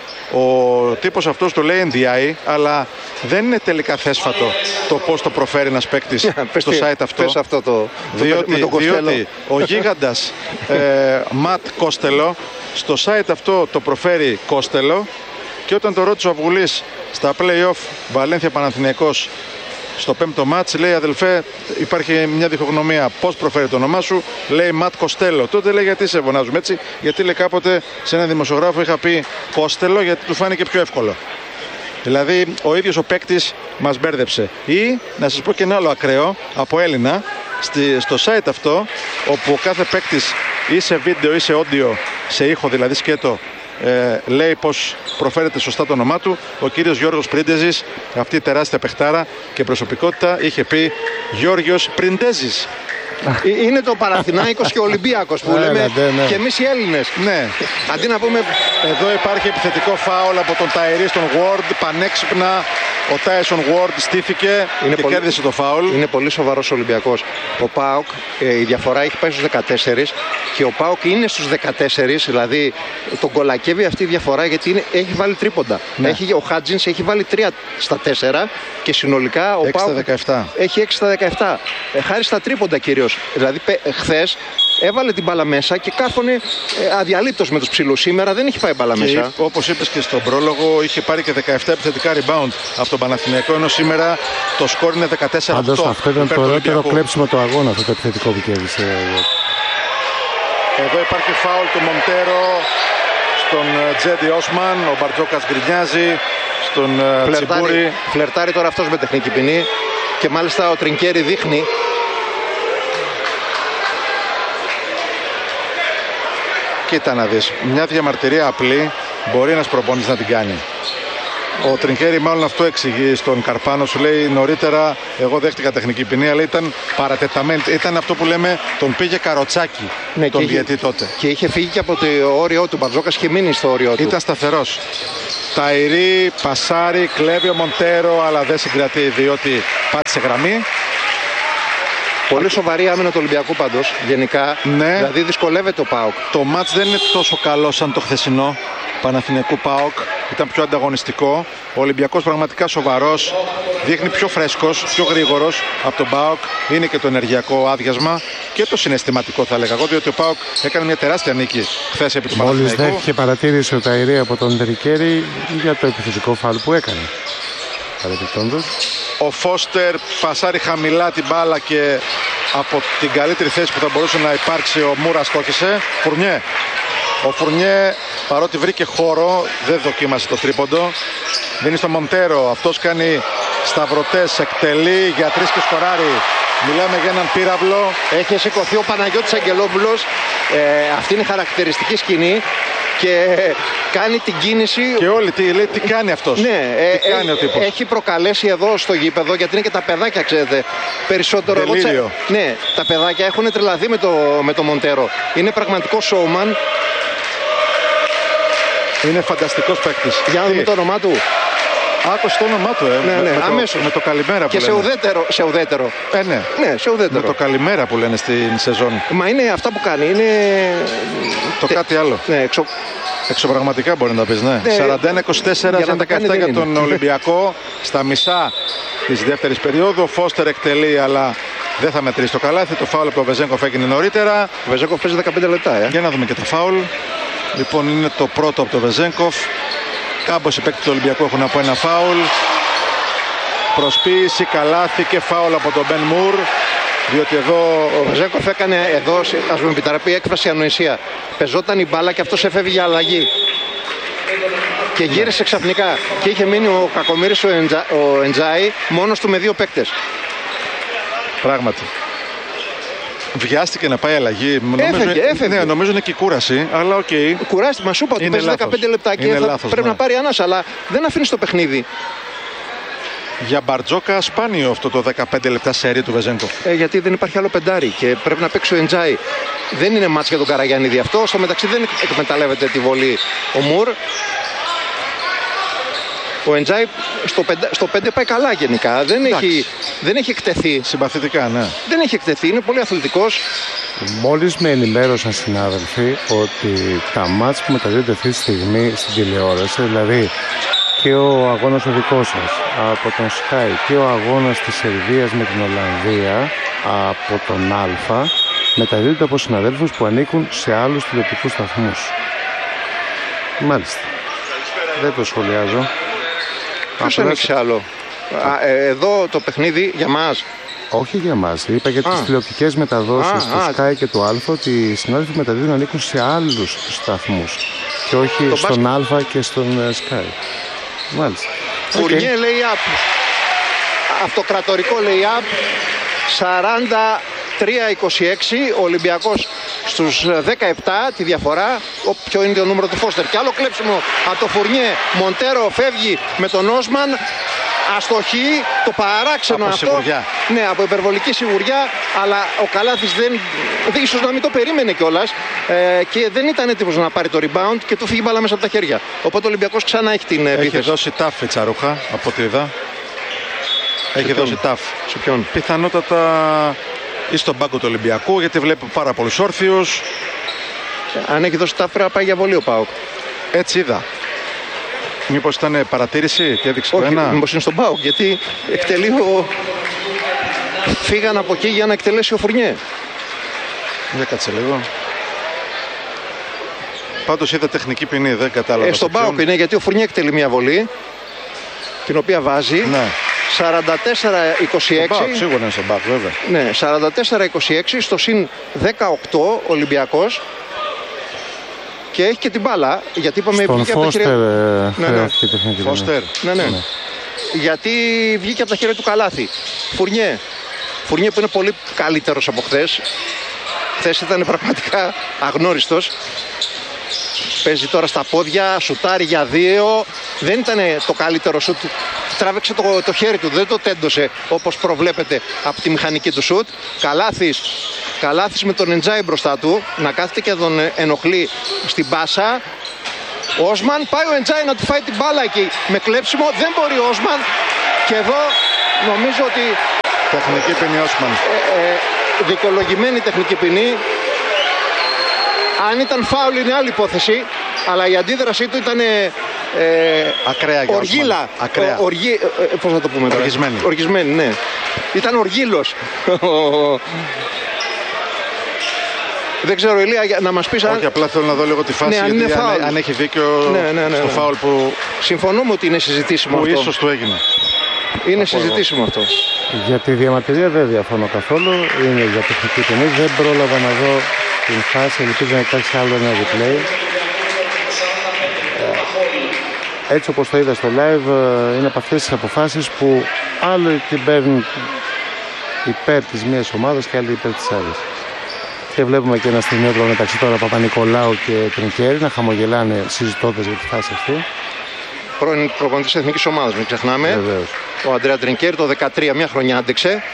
Ο τύπος αυτός το λέει NDI, αλλά δεν είναι τελικά θέσφατο το πώς το προφέρει ένας παίκτης στο site αυτό. Διότι ο γίγαντας Ματ Κόστελο στο site αυτό το προφέρει Κόστελο, και όταν το ρώτησε ο Αυγουλής στα play-off Βαλένθια Παναθηναϊκός στο 5ο μάτς, λέει αδελφέ, υπάρχει μια διχογνωμία. Πώς προφέρει το όνομά σου? Λέει Ματ Κοστέλο. Τότε λέει γιατί σε φωνάζουμε έτσι? Γιατί λέει κάποτε σε ένα δημοσιογράφο είχα πει Κόστελο γιατί του φάνηκε πιο εύκολο. Δηλαδή ο ίδιος ο παίκτης μας μπέρδεψε. Ή να σας πω και ένα άλλο ακραίο από Έλληνα, στο site αυτό, όπου ο κάθε παίκτης ή σε βίντεο ή σε audio, σε ήχο δηλαδή σκέτο, λέει πως προφέρεται σωστά το όνομά του. Ο κύριος Γιώργος Πρίντεζης, αυτή η τεράστια παιχτάρα και προσωπικότητα, είχε πει Γιώργος Πριντέζης. Είναι το Παναθηναϊκός και ο Ολυμπιακός που λέμε και εμείς οι Έλληνες. Ναι. Αντί να πούμε... Εδώ υπάρχει επιθετικό φάουλ από τον Ταϊρή στον Ward. Πανέξυπνα ο Τάισον Ward στήθηκε και κέρδισε το φάουλ. Είναι πολύ σοβαρός ο Ολυμπιακός. Ο ΠΑΟΚ, η διαφορά έχει πάει στους 14 και ο ΠΑΟΚ είναι στους 14, δηλαδή τον κολακεύει αυτή η διαφορά γιατί έχει βάλει τρίποντα. Ναι. Ο Χάτζινς έχει βάλει 3 στα 4 και συνολικά ο ΠΑΟΚ έχει 6 στα 17. Χάρη στα τρίποντα κυρίως. Δηλαδή χθες έβαλε την μπάλα μέσα και κάρφωνε αδιαλείπτως με τους ψηλούς. Σήμερα δεν έχει πάει μπάλα μέσα. Όπως είπες και στον πρόλογο, είχε πάρει και 17 επιθετικά rebound από τον Παναθηναϊκό, ενώ σήμερα το σκορ είναι 14-8. Πάντως αυτό ήταν το ωραιότερο κλέψιμο του αγώνα, αυτό το επιθετικό που κέρδισε. Εδώ υπάρχει φάουλ του Μοντέρο στον Τζέντι Όσμαν. Ο Μπαρτζόκας γκρινιάζει στον Τσιμπούρη. Φλερτάρει τώρα αυτός με τεχνική ποινή και μάλιστα ο Τρινκέρι δείχνει. Κοίτα να δεις, μια διαμαρτυρία απλή μπορεί ένας προπονητής να την κάνει. Ο Τρινκέρι μάλλον αυτό εξηγεί στον Καρπάνο, σου λέει νωρίτερα εγώ δέχτηκα τεχνική ποινή, αλλά ήταν παρατεταμένη. Ήταν αυτό που λέμε, τον πήγε καροτσάκι τον διαιτή τότε. Και είχε φύγει και από το όριό του, Μπαρτζόκας είχε μείνει στο όριό του. Ήταν σταθερός. Ταϊρή, πασάρι, κλέβει ο Μοντέρο, αλλά δεν συγκρατεί διότι πάτησε γραμμή. Πολύ σοβαρή άμυνα του Ολυμπιακού πάντως, γενικά. Ναι. Δηλαδή δυσκολεύεται ο ΠΑΟΚ. Το μάτς δεν είναι τόσο καλό σαν το χθεσινό Παναθηναϊκού ΠΑΟΚ. Ήταν πιο ανταγωνιστικό. Ο Ολυμπιακός πραγματικά σοβαρός. Δείχνει πιο φρέσκος, πιο γρήγορος από τον ΠΑΟΚ. Είναι και το ενεργειακό άδειασμα και το συναισθηματικό θα έλεγα εγώ, διότι ο ΠΑΟΚ έκανε μια τεράστια νίκη χθες επί του Παναθηναϊκού. Μόλις δέχτηκε παρατήρηση ο Ταϊρή από τον Τρινκέρι για το επιθετικό φάουλ που έκανε. Παρεπιπτόντως. Ο Φώστερ πασάρει χαμηλά την μπάλα και από την καλύτερη θέση που θα μπορούσε να υπάρξει ο Μούρας στόχισε. Φουρνιέ. Ο Φουρνιέ, παρότι βρήκε χώρο, δεν δοκίμασε το τρίποντο. Δίνει στο Μοντέρο. Αυτός κάνει σταυρωτές, εκτελεί για 3 και σκοράρει. Μιλάμε για έναν πύραυλο. Έχει σηκωθεί ο Παναγιώτης Αγγελόπουλος. Αυτή είναι η χαρακτηριστική σκηνή. Και κάνει την κίνηση. Και όλοι λέει τι κάνει αυτός. Ναι, τι κάνει ο τύπος. Έχει προκαλέσει εδώ στο γήπεδο, γιατί είναι και τα παιδάκια, ξέρετε. Περισσότερο Δελίριο. Ναι, τα παιδάκια έχουν τρελαθεί με το Μοντέρο. Είναι πραγματικό showman. Είναι φανταστικός παίκτης. Για να δούμε το όνομά του. Άκουσε το όνομά του, με το καλημέρα που και λένε. Και σε ουδέτερο. Ναι. Ναι, σε ουδέτερο. Με το καλημέρα που λένε στην σεζόν. Μα είναι αυτά που κάνει, είναι... Το κάτι άλλο. Ναι, εξωπραγματικά μπορεί να τα πεις, ναι. 41-24 για τον Ολυμπιακό. Στα μισά της δεύτερης περίοδου. Ο Φώστερ εκτελεί, αλλά δεν θα μετρήσει το καλάθι. Το φάουλ από τον Βεζένκοφ έγινε νωρίτερα. Ο Βεζένκοφ παίζει 15 λεπτά, Για να δούμε και τα φάουλ. Λοιπόν, είναι το πρώτο από τον Βεζένκοφ. Κάμπος οι παίκτες του Ολυμπιακού έχουν από ένα φάουλ. Προσποίηση, καλάθι και φάουλ από τον Μπεν Μουρ. Διότι εδώ ο Βεζένκοφ έκανε, εδώ, ας μου επιτραπεί έκφραση, ανοησία. Πεζόταν η μπάλα και αυτός έφευγε για αλλαγή. Και γύρισε ξαφνικά. Και είχε μείνει ο κακομοίρης ο Εντζάι μόνος του με 2 παίκτες. Πράγματι. Βιάστηκε να πάει αλλαγή. Έφευγε. Ναι, νομίζω είναι και η κούραση, αλλά οκ. Κουράστηκε, μα σου είπα ότι παίζει 15 λεπτά και πρέπει να πάρει ανάσα, αλλά δεν αφήνει το παιχνίδι. Για Μπαρτζόκα σπάνιο αυτό το 15 λεπτά σερί του Βεζένκοφ. Γιατί δεν υπάρχει άλλο πεντάρι και πρέπει να παίξει ο Εντζάι. Δεν είναι μάτς για τον Καραγιαννίδη αυτό. Στο μεταξύ δεν εκμεταλλεύεται τη βολή ο Μουρ. Ο Εντζάι στο 5 πάει καλά γενικά. Δεν έχει εκτεθεί. Συμπαθητικά, ναι. Δεν έχει εκτεθεί. Είναι πολύ αθλητικός. Μόλις με ενημέρωσαν συνάδελφοι ότι τα μάτς που μεταδίδονται αυτή τη στιγμή στην τηλεόραση, δηλαδή και ο αγώνας ο δικός σας από τον Sky και ο αγώνας της Σερβίας με την Ολλανδία από τον Α, μεταδίδονται από συναδέλφους που ανήκουν σε άλλους τηλεοπτικούς σταθμούς. Μάλιστα. Δεν το σχολιάζω. Ποιος ανήκει άλλο? Εδώ το παιχνίδι για μας. Όχι για μας. Είπα για τις τηλεοπτικές μεταδόσεις του Sky και του Α ότι οι συνάδελφοι μεταδίδουν ανήκουν σε άλλους σταθμούς και όχι στον Α και στον Sky. Μάλιστα. Φουρνιέ λέει up. Αυτοκρατορικό λέει up. 43-26. Ο Ολυμπιακός στους 17 τη διαφορά. Ποιο είναι το νούμερο του Φώστερ? Και άλλο κλέψιμο από το Φουρνιέ. Μοντέρο φεύγει με τον Όσμαν. αστοχή, το παράξενο από αυτό. Σιγουριά. Ναι, από υπερβολική σιγουριά, αλλά ο Καλάθης ίσως να μην το περίμενε κιόλας και δεν ήταν έτοιμος να πάρει το rebound και του φύγει μπάλα μέσα από τα χέρια. Οπότε ο Ολυμπιακός ξανά έχει την επίθεση. Έχει δώσει τάφ η Τσαρούχα, από ό,τι είδα. Έχει δώσει τάφ. Σε ποιον? Πιθανότατα ή στον πάγκο του Ολυμπιακού, γιατί βλέπει πάρα πολλούς όρθιους. Αν έχει δώσει τάφ πρέπει να πάει για βολή ο ΠΑΟΚ. Έτσι είδα. Μήπως ήταν παρατήρηση και έδειξε Όχι, το ένα. μήπως είναι στον ΠΑΟΚ, γιατί εκτελεί φύγαν από εκεί για να εκτελέσει ο Φουρνιέ. Για κάτσε λίγο. Πάντως είδα τεχνική ποινή, δεν κατάλαβα. Στον ΠΑΟΚ είναι, γιατί ο Φουρνιέ εκτελεί μια βολή, την οποία βάζει. Ναι. 44-26. Σίγουρα είναι στον ΠΑΟΚ, βέβαια. Ναι, 44-26, στο συν 18 Ολυμπιακός. Και έχει και την μπάλα, γιατί είπαμε στον βγήκε από τα χέρια. Φώστερ, ναι. Γιατί βγήκε από τα χέρια του Καλάθη. Φουρνιέ που είναι πολύ καλύτερος από χθες. Χθες ήταν πραγματικά αγνώριστος. Παίζει τώρα στα πόδια, σουτάρει για 2. Δεν ήταν το καλύτερο σουτ. Τράβηξε το χέρι του, δεν το τέντωσε όπως προβλέπεται από τη μηχανική του σουτ. Καλάθης με τον Εντζάι μπροστά του, να κάθεται και τον ενοχλεί στην πάσα. Ο Όσμαν, πάει ο Εντζάι να του φάει την μπάλα εκεί με κλέψιμο, δεν μπορεί ο Όσμαν. Και εδώ νομίζω ότι τεχνική ποινή Όσμαν. Δικαιολογημένη τεχνική ποινή. Αν ήταν φάουλ είναι άλλη υπόθεση, αλλά η αντίδρασή του ήταν ακραία για οργίλα. Ακραία. Πώς να το πούμε τώρα? Οργισμένη, ναι. Ήταν οργίλος. Δεν ξέρω, Ηλία, να μας πεις αν... Όχι, απλά θέλω να δω λίγο τη φάση, ναι, γιατί αν έχει δίκιο στο φάουλ που... Συμφωνούμε ότι είναι συζητήσιμο που αυτό. Ίσως του έγινε. Είναι συζητήσιμο αυτό. Για τη διαμαρτυρία δεν διαφωνώ καθόλου. Είναι για τεχνική ποινή. Δεν πρόλαβα να δω την φάση. Ελπίζω να υπάρξει άλλο ένα replay. Έτσι όπως το είδα στο live, είναι από αυτές τις αποφάσεις που άλλοι την παίρνουν υπέρ της μίας ομάδας και άλλοι υπέρ της άλλης. Και βλέπουμε και ένα στιγμιότυπο μεταξύ τώρα Παπα-Νικολάου και Τρινκέρι να χαμογελάνε συζητώντας για τη φάση αυτή. Πρώην προπονητής της εθνικής ομάδας, μην ξεχνάμε. Βεβαίως. Ο Αντρέα Τρινκέρι το 2013 μια χρονιά άντεξε.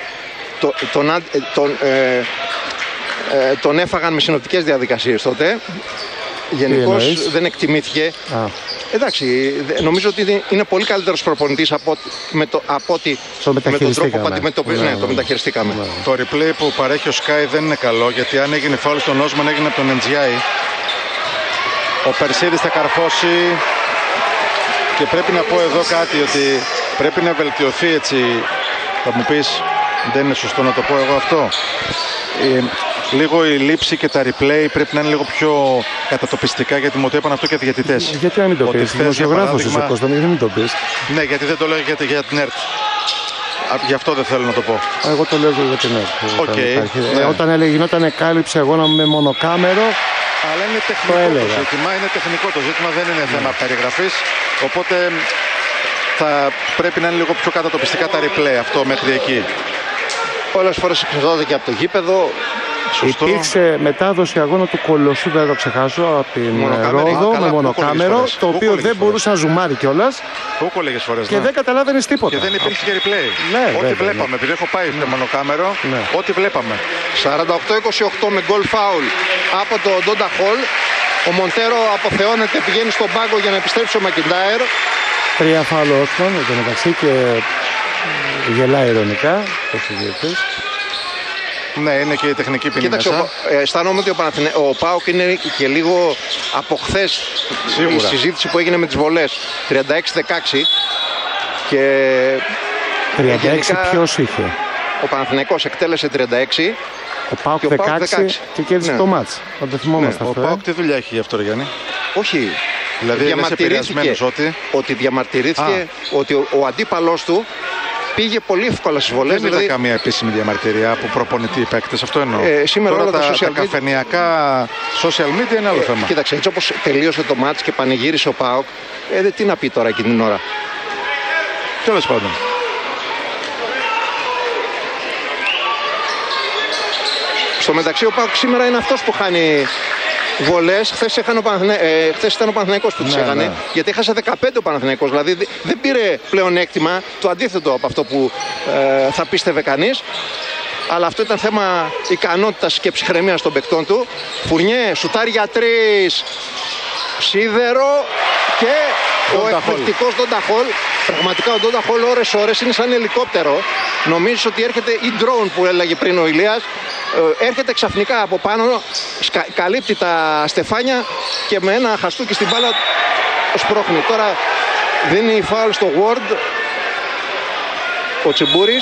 Τον έφαγαν με συνοπτικές διαδικασίες τότε. Γενικώς δεν εκτιμήθηκε. Εντάξει, νομίζω ότι είναι πολύ καλύτερος προπονητής από ότι με τον τρόπο που αντιμετωπίζουμε. Το μεταχειριστήκαμε. Το replay που παρέχει ο Sky δεν είναι καλό, γιατί αν έγινε φάουλ στον Όσμαν, έγινε από τον NGI. Ο Περσίδης θα καρφώσει. Και πρέπει να πω εδώ κάτι, ότι πρέπει να βελτιωθεί, έτσι. Θα μου πεις, δεν είναι σωστό να το πω εγώ αυτό. Λίγο η λήψη και τα replay πρέπει να είναι λίγο πιο κατατοπιστικά, γιατί μου το είπαν αυτό και οι διαιτητές. Γιατί να μην το πεις, δημοσιογράφος είσαι Κώστα, γιατί να μην το πεις. Ναι, γιατί δεν το λέω για την ΕΡΤ. Γι' αυτό δεν θέλω να το πω. Εγώ το λέω για την ΕΡΤ. Ναι. Όταν γινόταν κάλυψη αγώνα με μονοκάμερο. Αλλά είναι τεχνικό το ζήτημα, είναι τεχνικό το ζήτημα, δεν είναι θέμα περιγραφής. Οπότε θα πρέπει να είναι λίγο πιο κατατοπιστικά τα replay, αυτό μέχρι εκεί. Πολλές φορές εξαρτάται από το γήπεδο. Σωστό. Υπήρξε μετάδοση αγώνα του Κολοσσού, δεν θα το ξεχάσω, από την Ρόδο με μονοκάμερο, το οποίο δεν μπορούσε να ζουμάρει κιόλας. Και δεν καταλάβαινες τίποτα. Και δεν υπήρχε και replay. Ναι, ό,τι βλέπαμε, επειδή έχω πάει στο μονοκάμερο, ό,τι βλέπαμε. 48-28 με γκολ φάουλ από το Ντόντα Χολ. Ο Μοντέρο αποθεώνεται, πηγαίνει στον πάγκο για να επιστρέψει ο Μακιντάιρ. 3 φάουλ Όσμαν εδώ μεταξύ και γελάει ειρωνικά το συζήτης. Ναι, είναι και η τεχνική ποινή. Κοίταξε, αισθάνομαι ότι ο ΠΑΟΚ είναι και λίγο από χθες η συζήτηση που έγινε με τις βολές. 36-16 και 36 ποιος είχε? Ο Παναθηναϊκός εκτέλεσε 36. Ο ΠΑΟΚ 16 και κέρδισε το μάτς. Αν το θυμόμαστε αυτό. Ο ΠΑΟΚ τι δουλειά έχει γι' αυτό, Γιάννη? Όχι. Δηλαδή διαμαρτυρήθηκε ότι ο αντίπαλός του πήγε πολύ εύκολα στις βολές. Δεν είδα καμία επίσημη διαμαρτυρία από προπονητή παίκτες, αυτό εννοώ. Σήμερα τώρα όλα τα καφενειακά social media είναι άλλο θέμα. Κοίταξε, έτσι όπως τελείωσε το μάτς και πανηγύρισε ο ΠΑΟΚ, τι να πει τώρα εκείνη την ώρα. Τέλος πάντων. Στο μεταξύ ο ΠΑΟΚ σήμερα είναι αυτός που χάνει βολές. Χθες ήταν ο Παναθηναϊκός που τις έκανε. Ναι. Γιατί έχασε 15 ο Παναθηναϊκός. Δηλαδή δεν πήρε πλεονέκτημα. Το αντίθετο από αυτό που θα πίστευε κανείς. Αλλά αυτό ήταν θέμα ικανότητας και ψυχραιμίας των παικτών του. Φουρνιέ, σουτάρει για 3. Σίδερο και ο εκπληκτικός Ντονταχόλ. Πραγματικά ο Ντονταχόλ ώρες είναι σαν ελικόπτερο. Νομίζεις ότι έρχεται η drone που έλεγε πριν ο Ηλίας. Έρχεται ξαφνικά από πάνω, καλύπτει τα στεφάνια και με ένα χαστούκι στην μπάλα σπρώχνει. Τώρα δίνει φάουλ στο Ward ο Τσιμπούρης.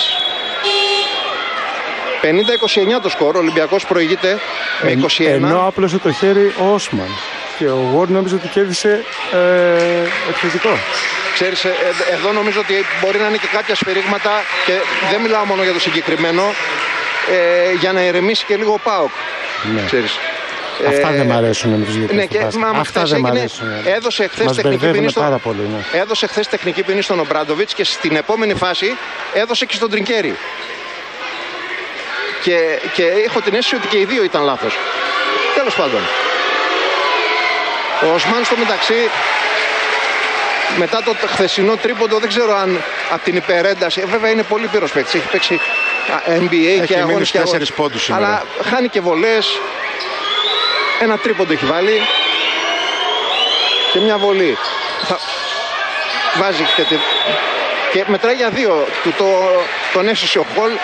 50-29 το σκορ, ο Ολυμπιακός προηγείται με 21. Ενώ άπλωσε το χέρι ο Όσμαν και ο Ward νόμιζε ότι κέρδισε εκθετικό. Ξέρεις, εδώ νομίζω ότι μπορεί να είναι και κάποια σφυρίγματα και δεν μιλάω μόνο για το συγκεκριμένο, για να ηρεμήσει και λίγο ο ΠΑΟΚ. Ναι. Ξέρεις. Αυτά δεν μ' αρέσουν με τους γηπέδους. Αυτά δεν μ' αρέσουν. Έδωσε χθες τεχνική ποινή στον Ομπράντοβιτς και στην επόμενη φάση έδωσε και στον Τρινκέρι. Και έχω την αίσθηση ότι και οι δύο ήταν λάθος. Τέλος πάντων. Ο Οσμάν στο μεταξύ, μετά το χθεσινό τρίποντο, δεν ξέρω αν από την υπερένταση, βέβαια είναι πολύ πύρος παίκτης, έχει παίξει NBA και αγώνες και αγώνες, αλλά χάνει και βολές. Ένα τρίποντο έχει βάλει και μια βολή. Βάζει και μετράει για 2. Τον έσωσε ο Χολ.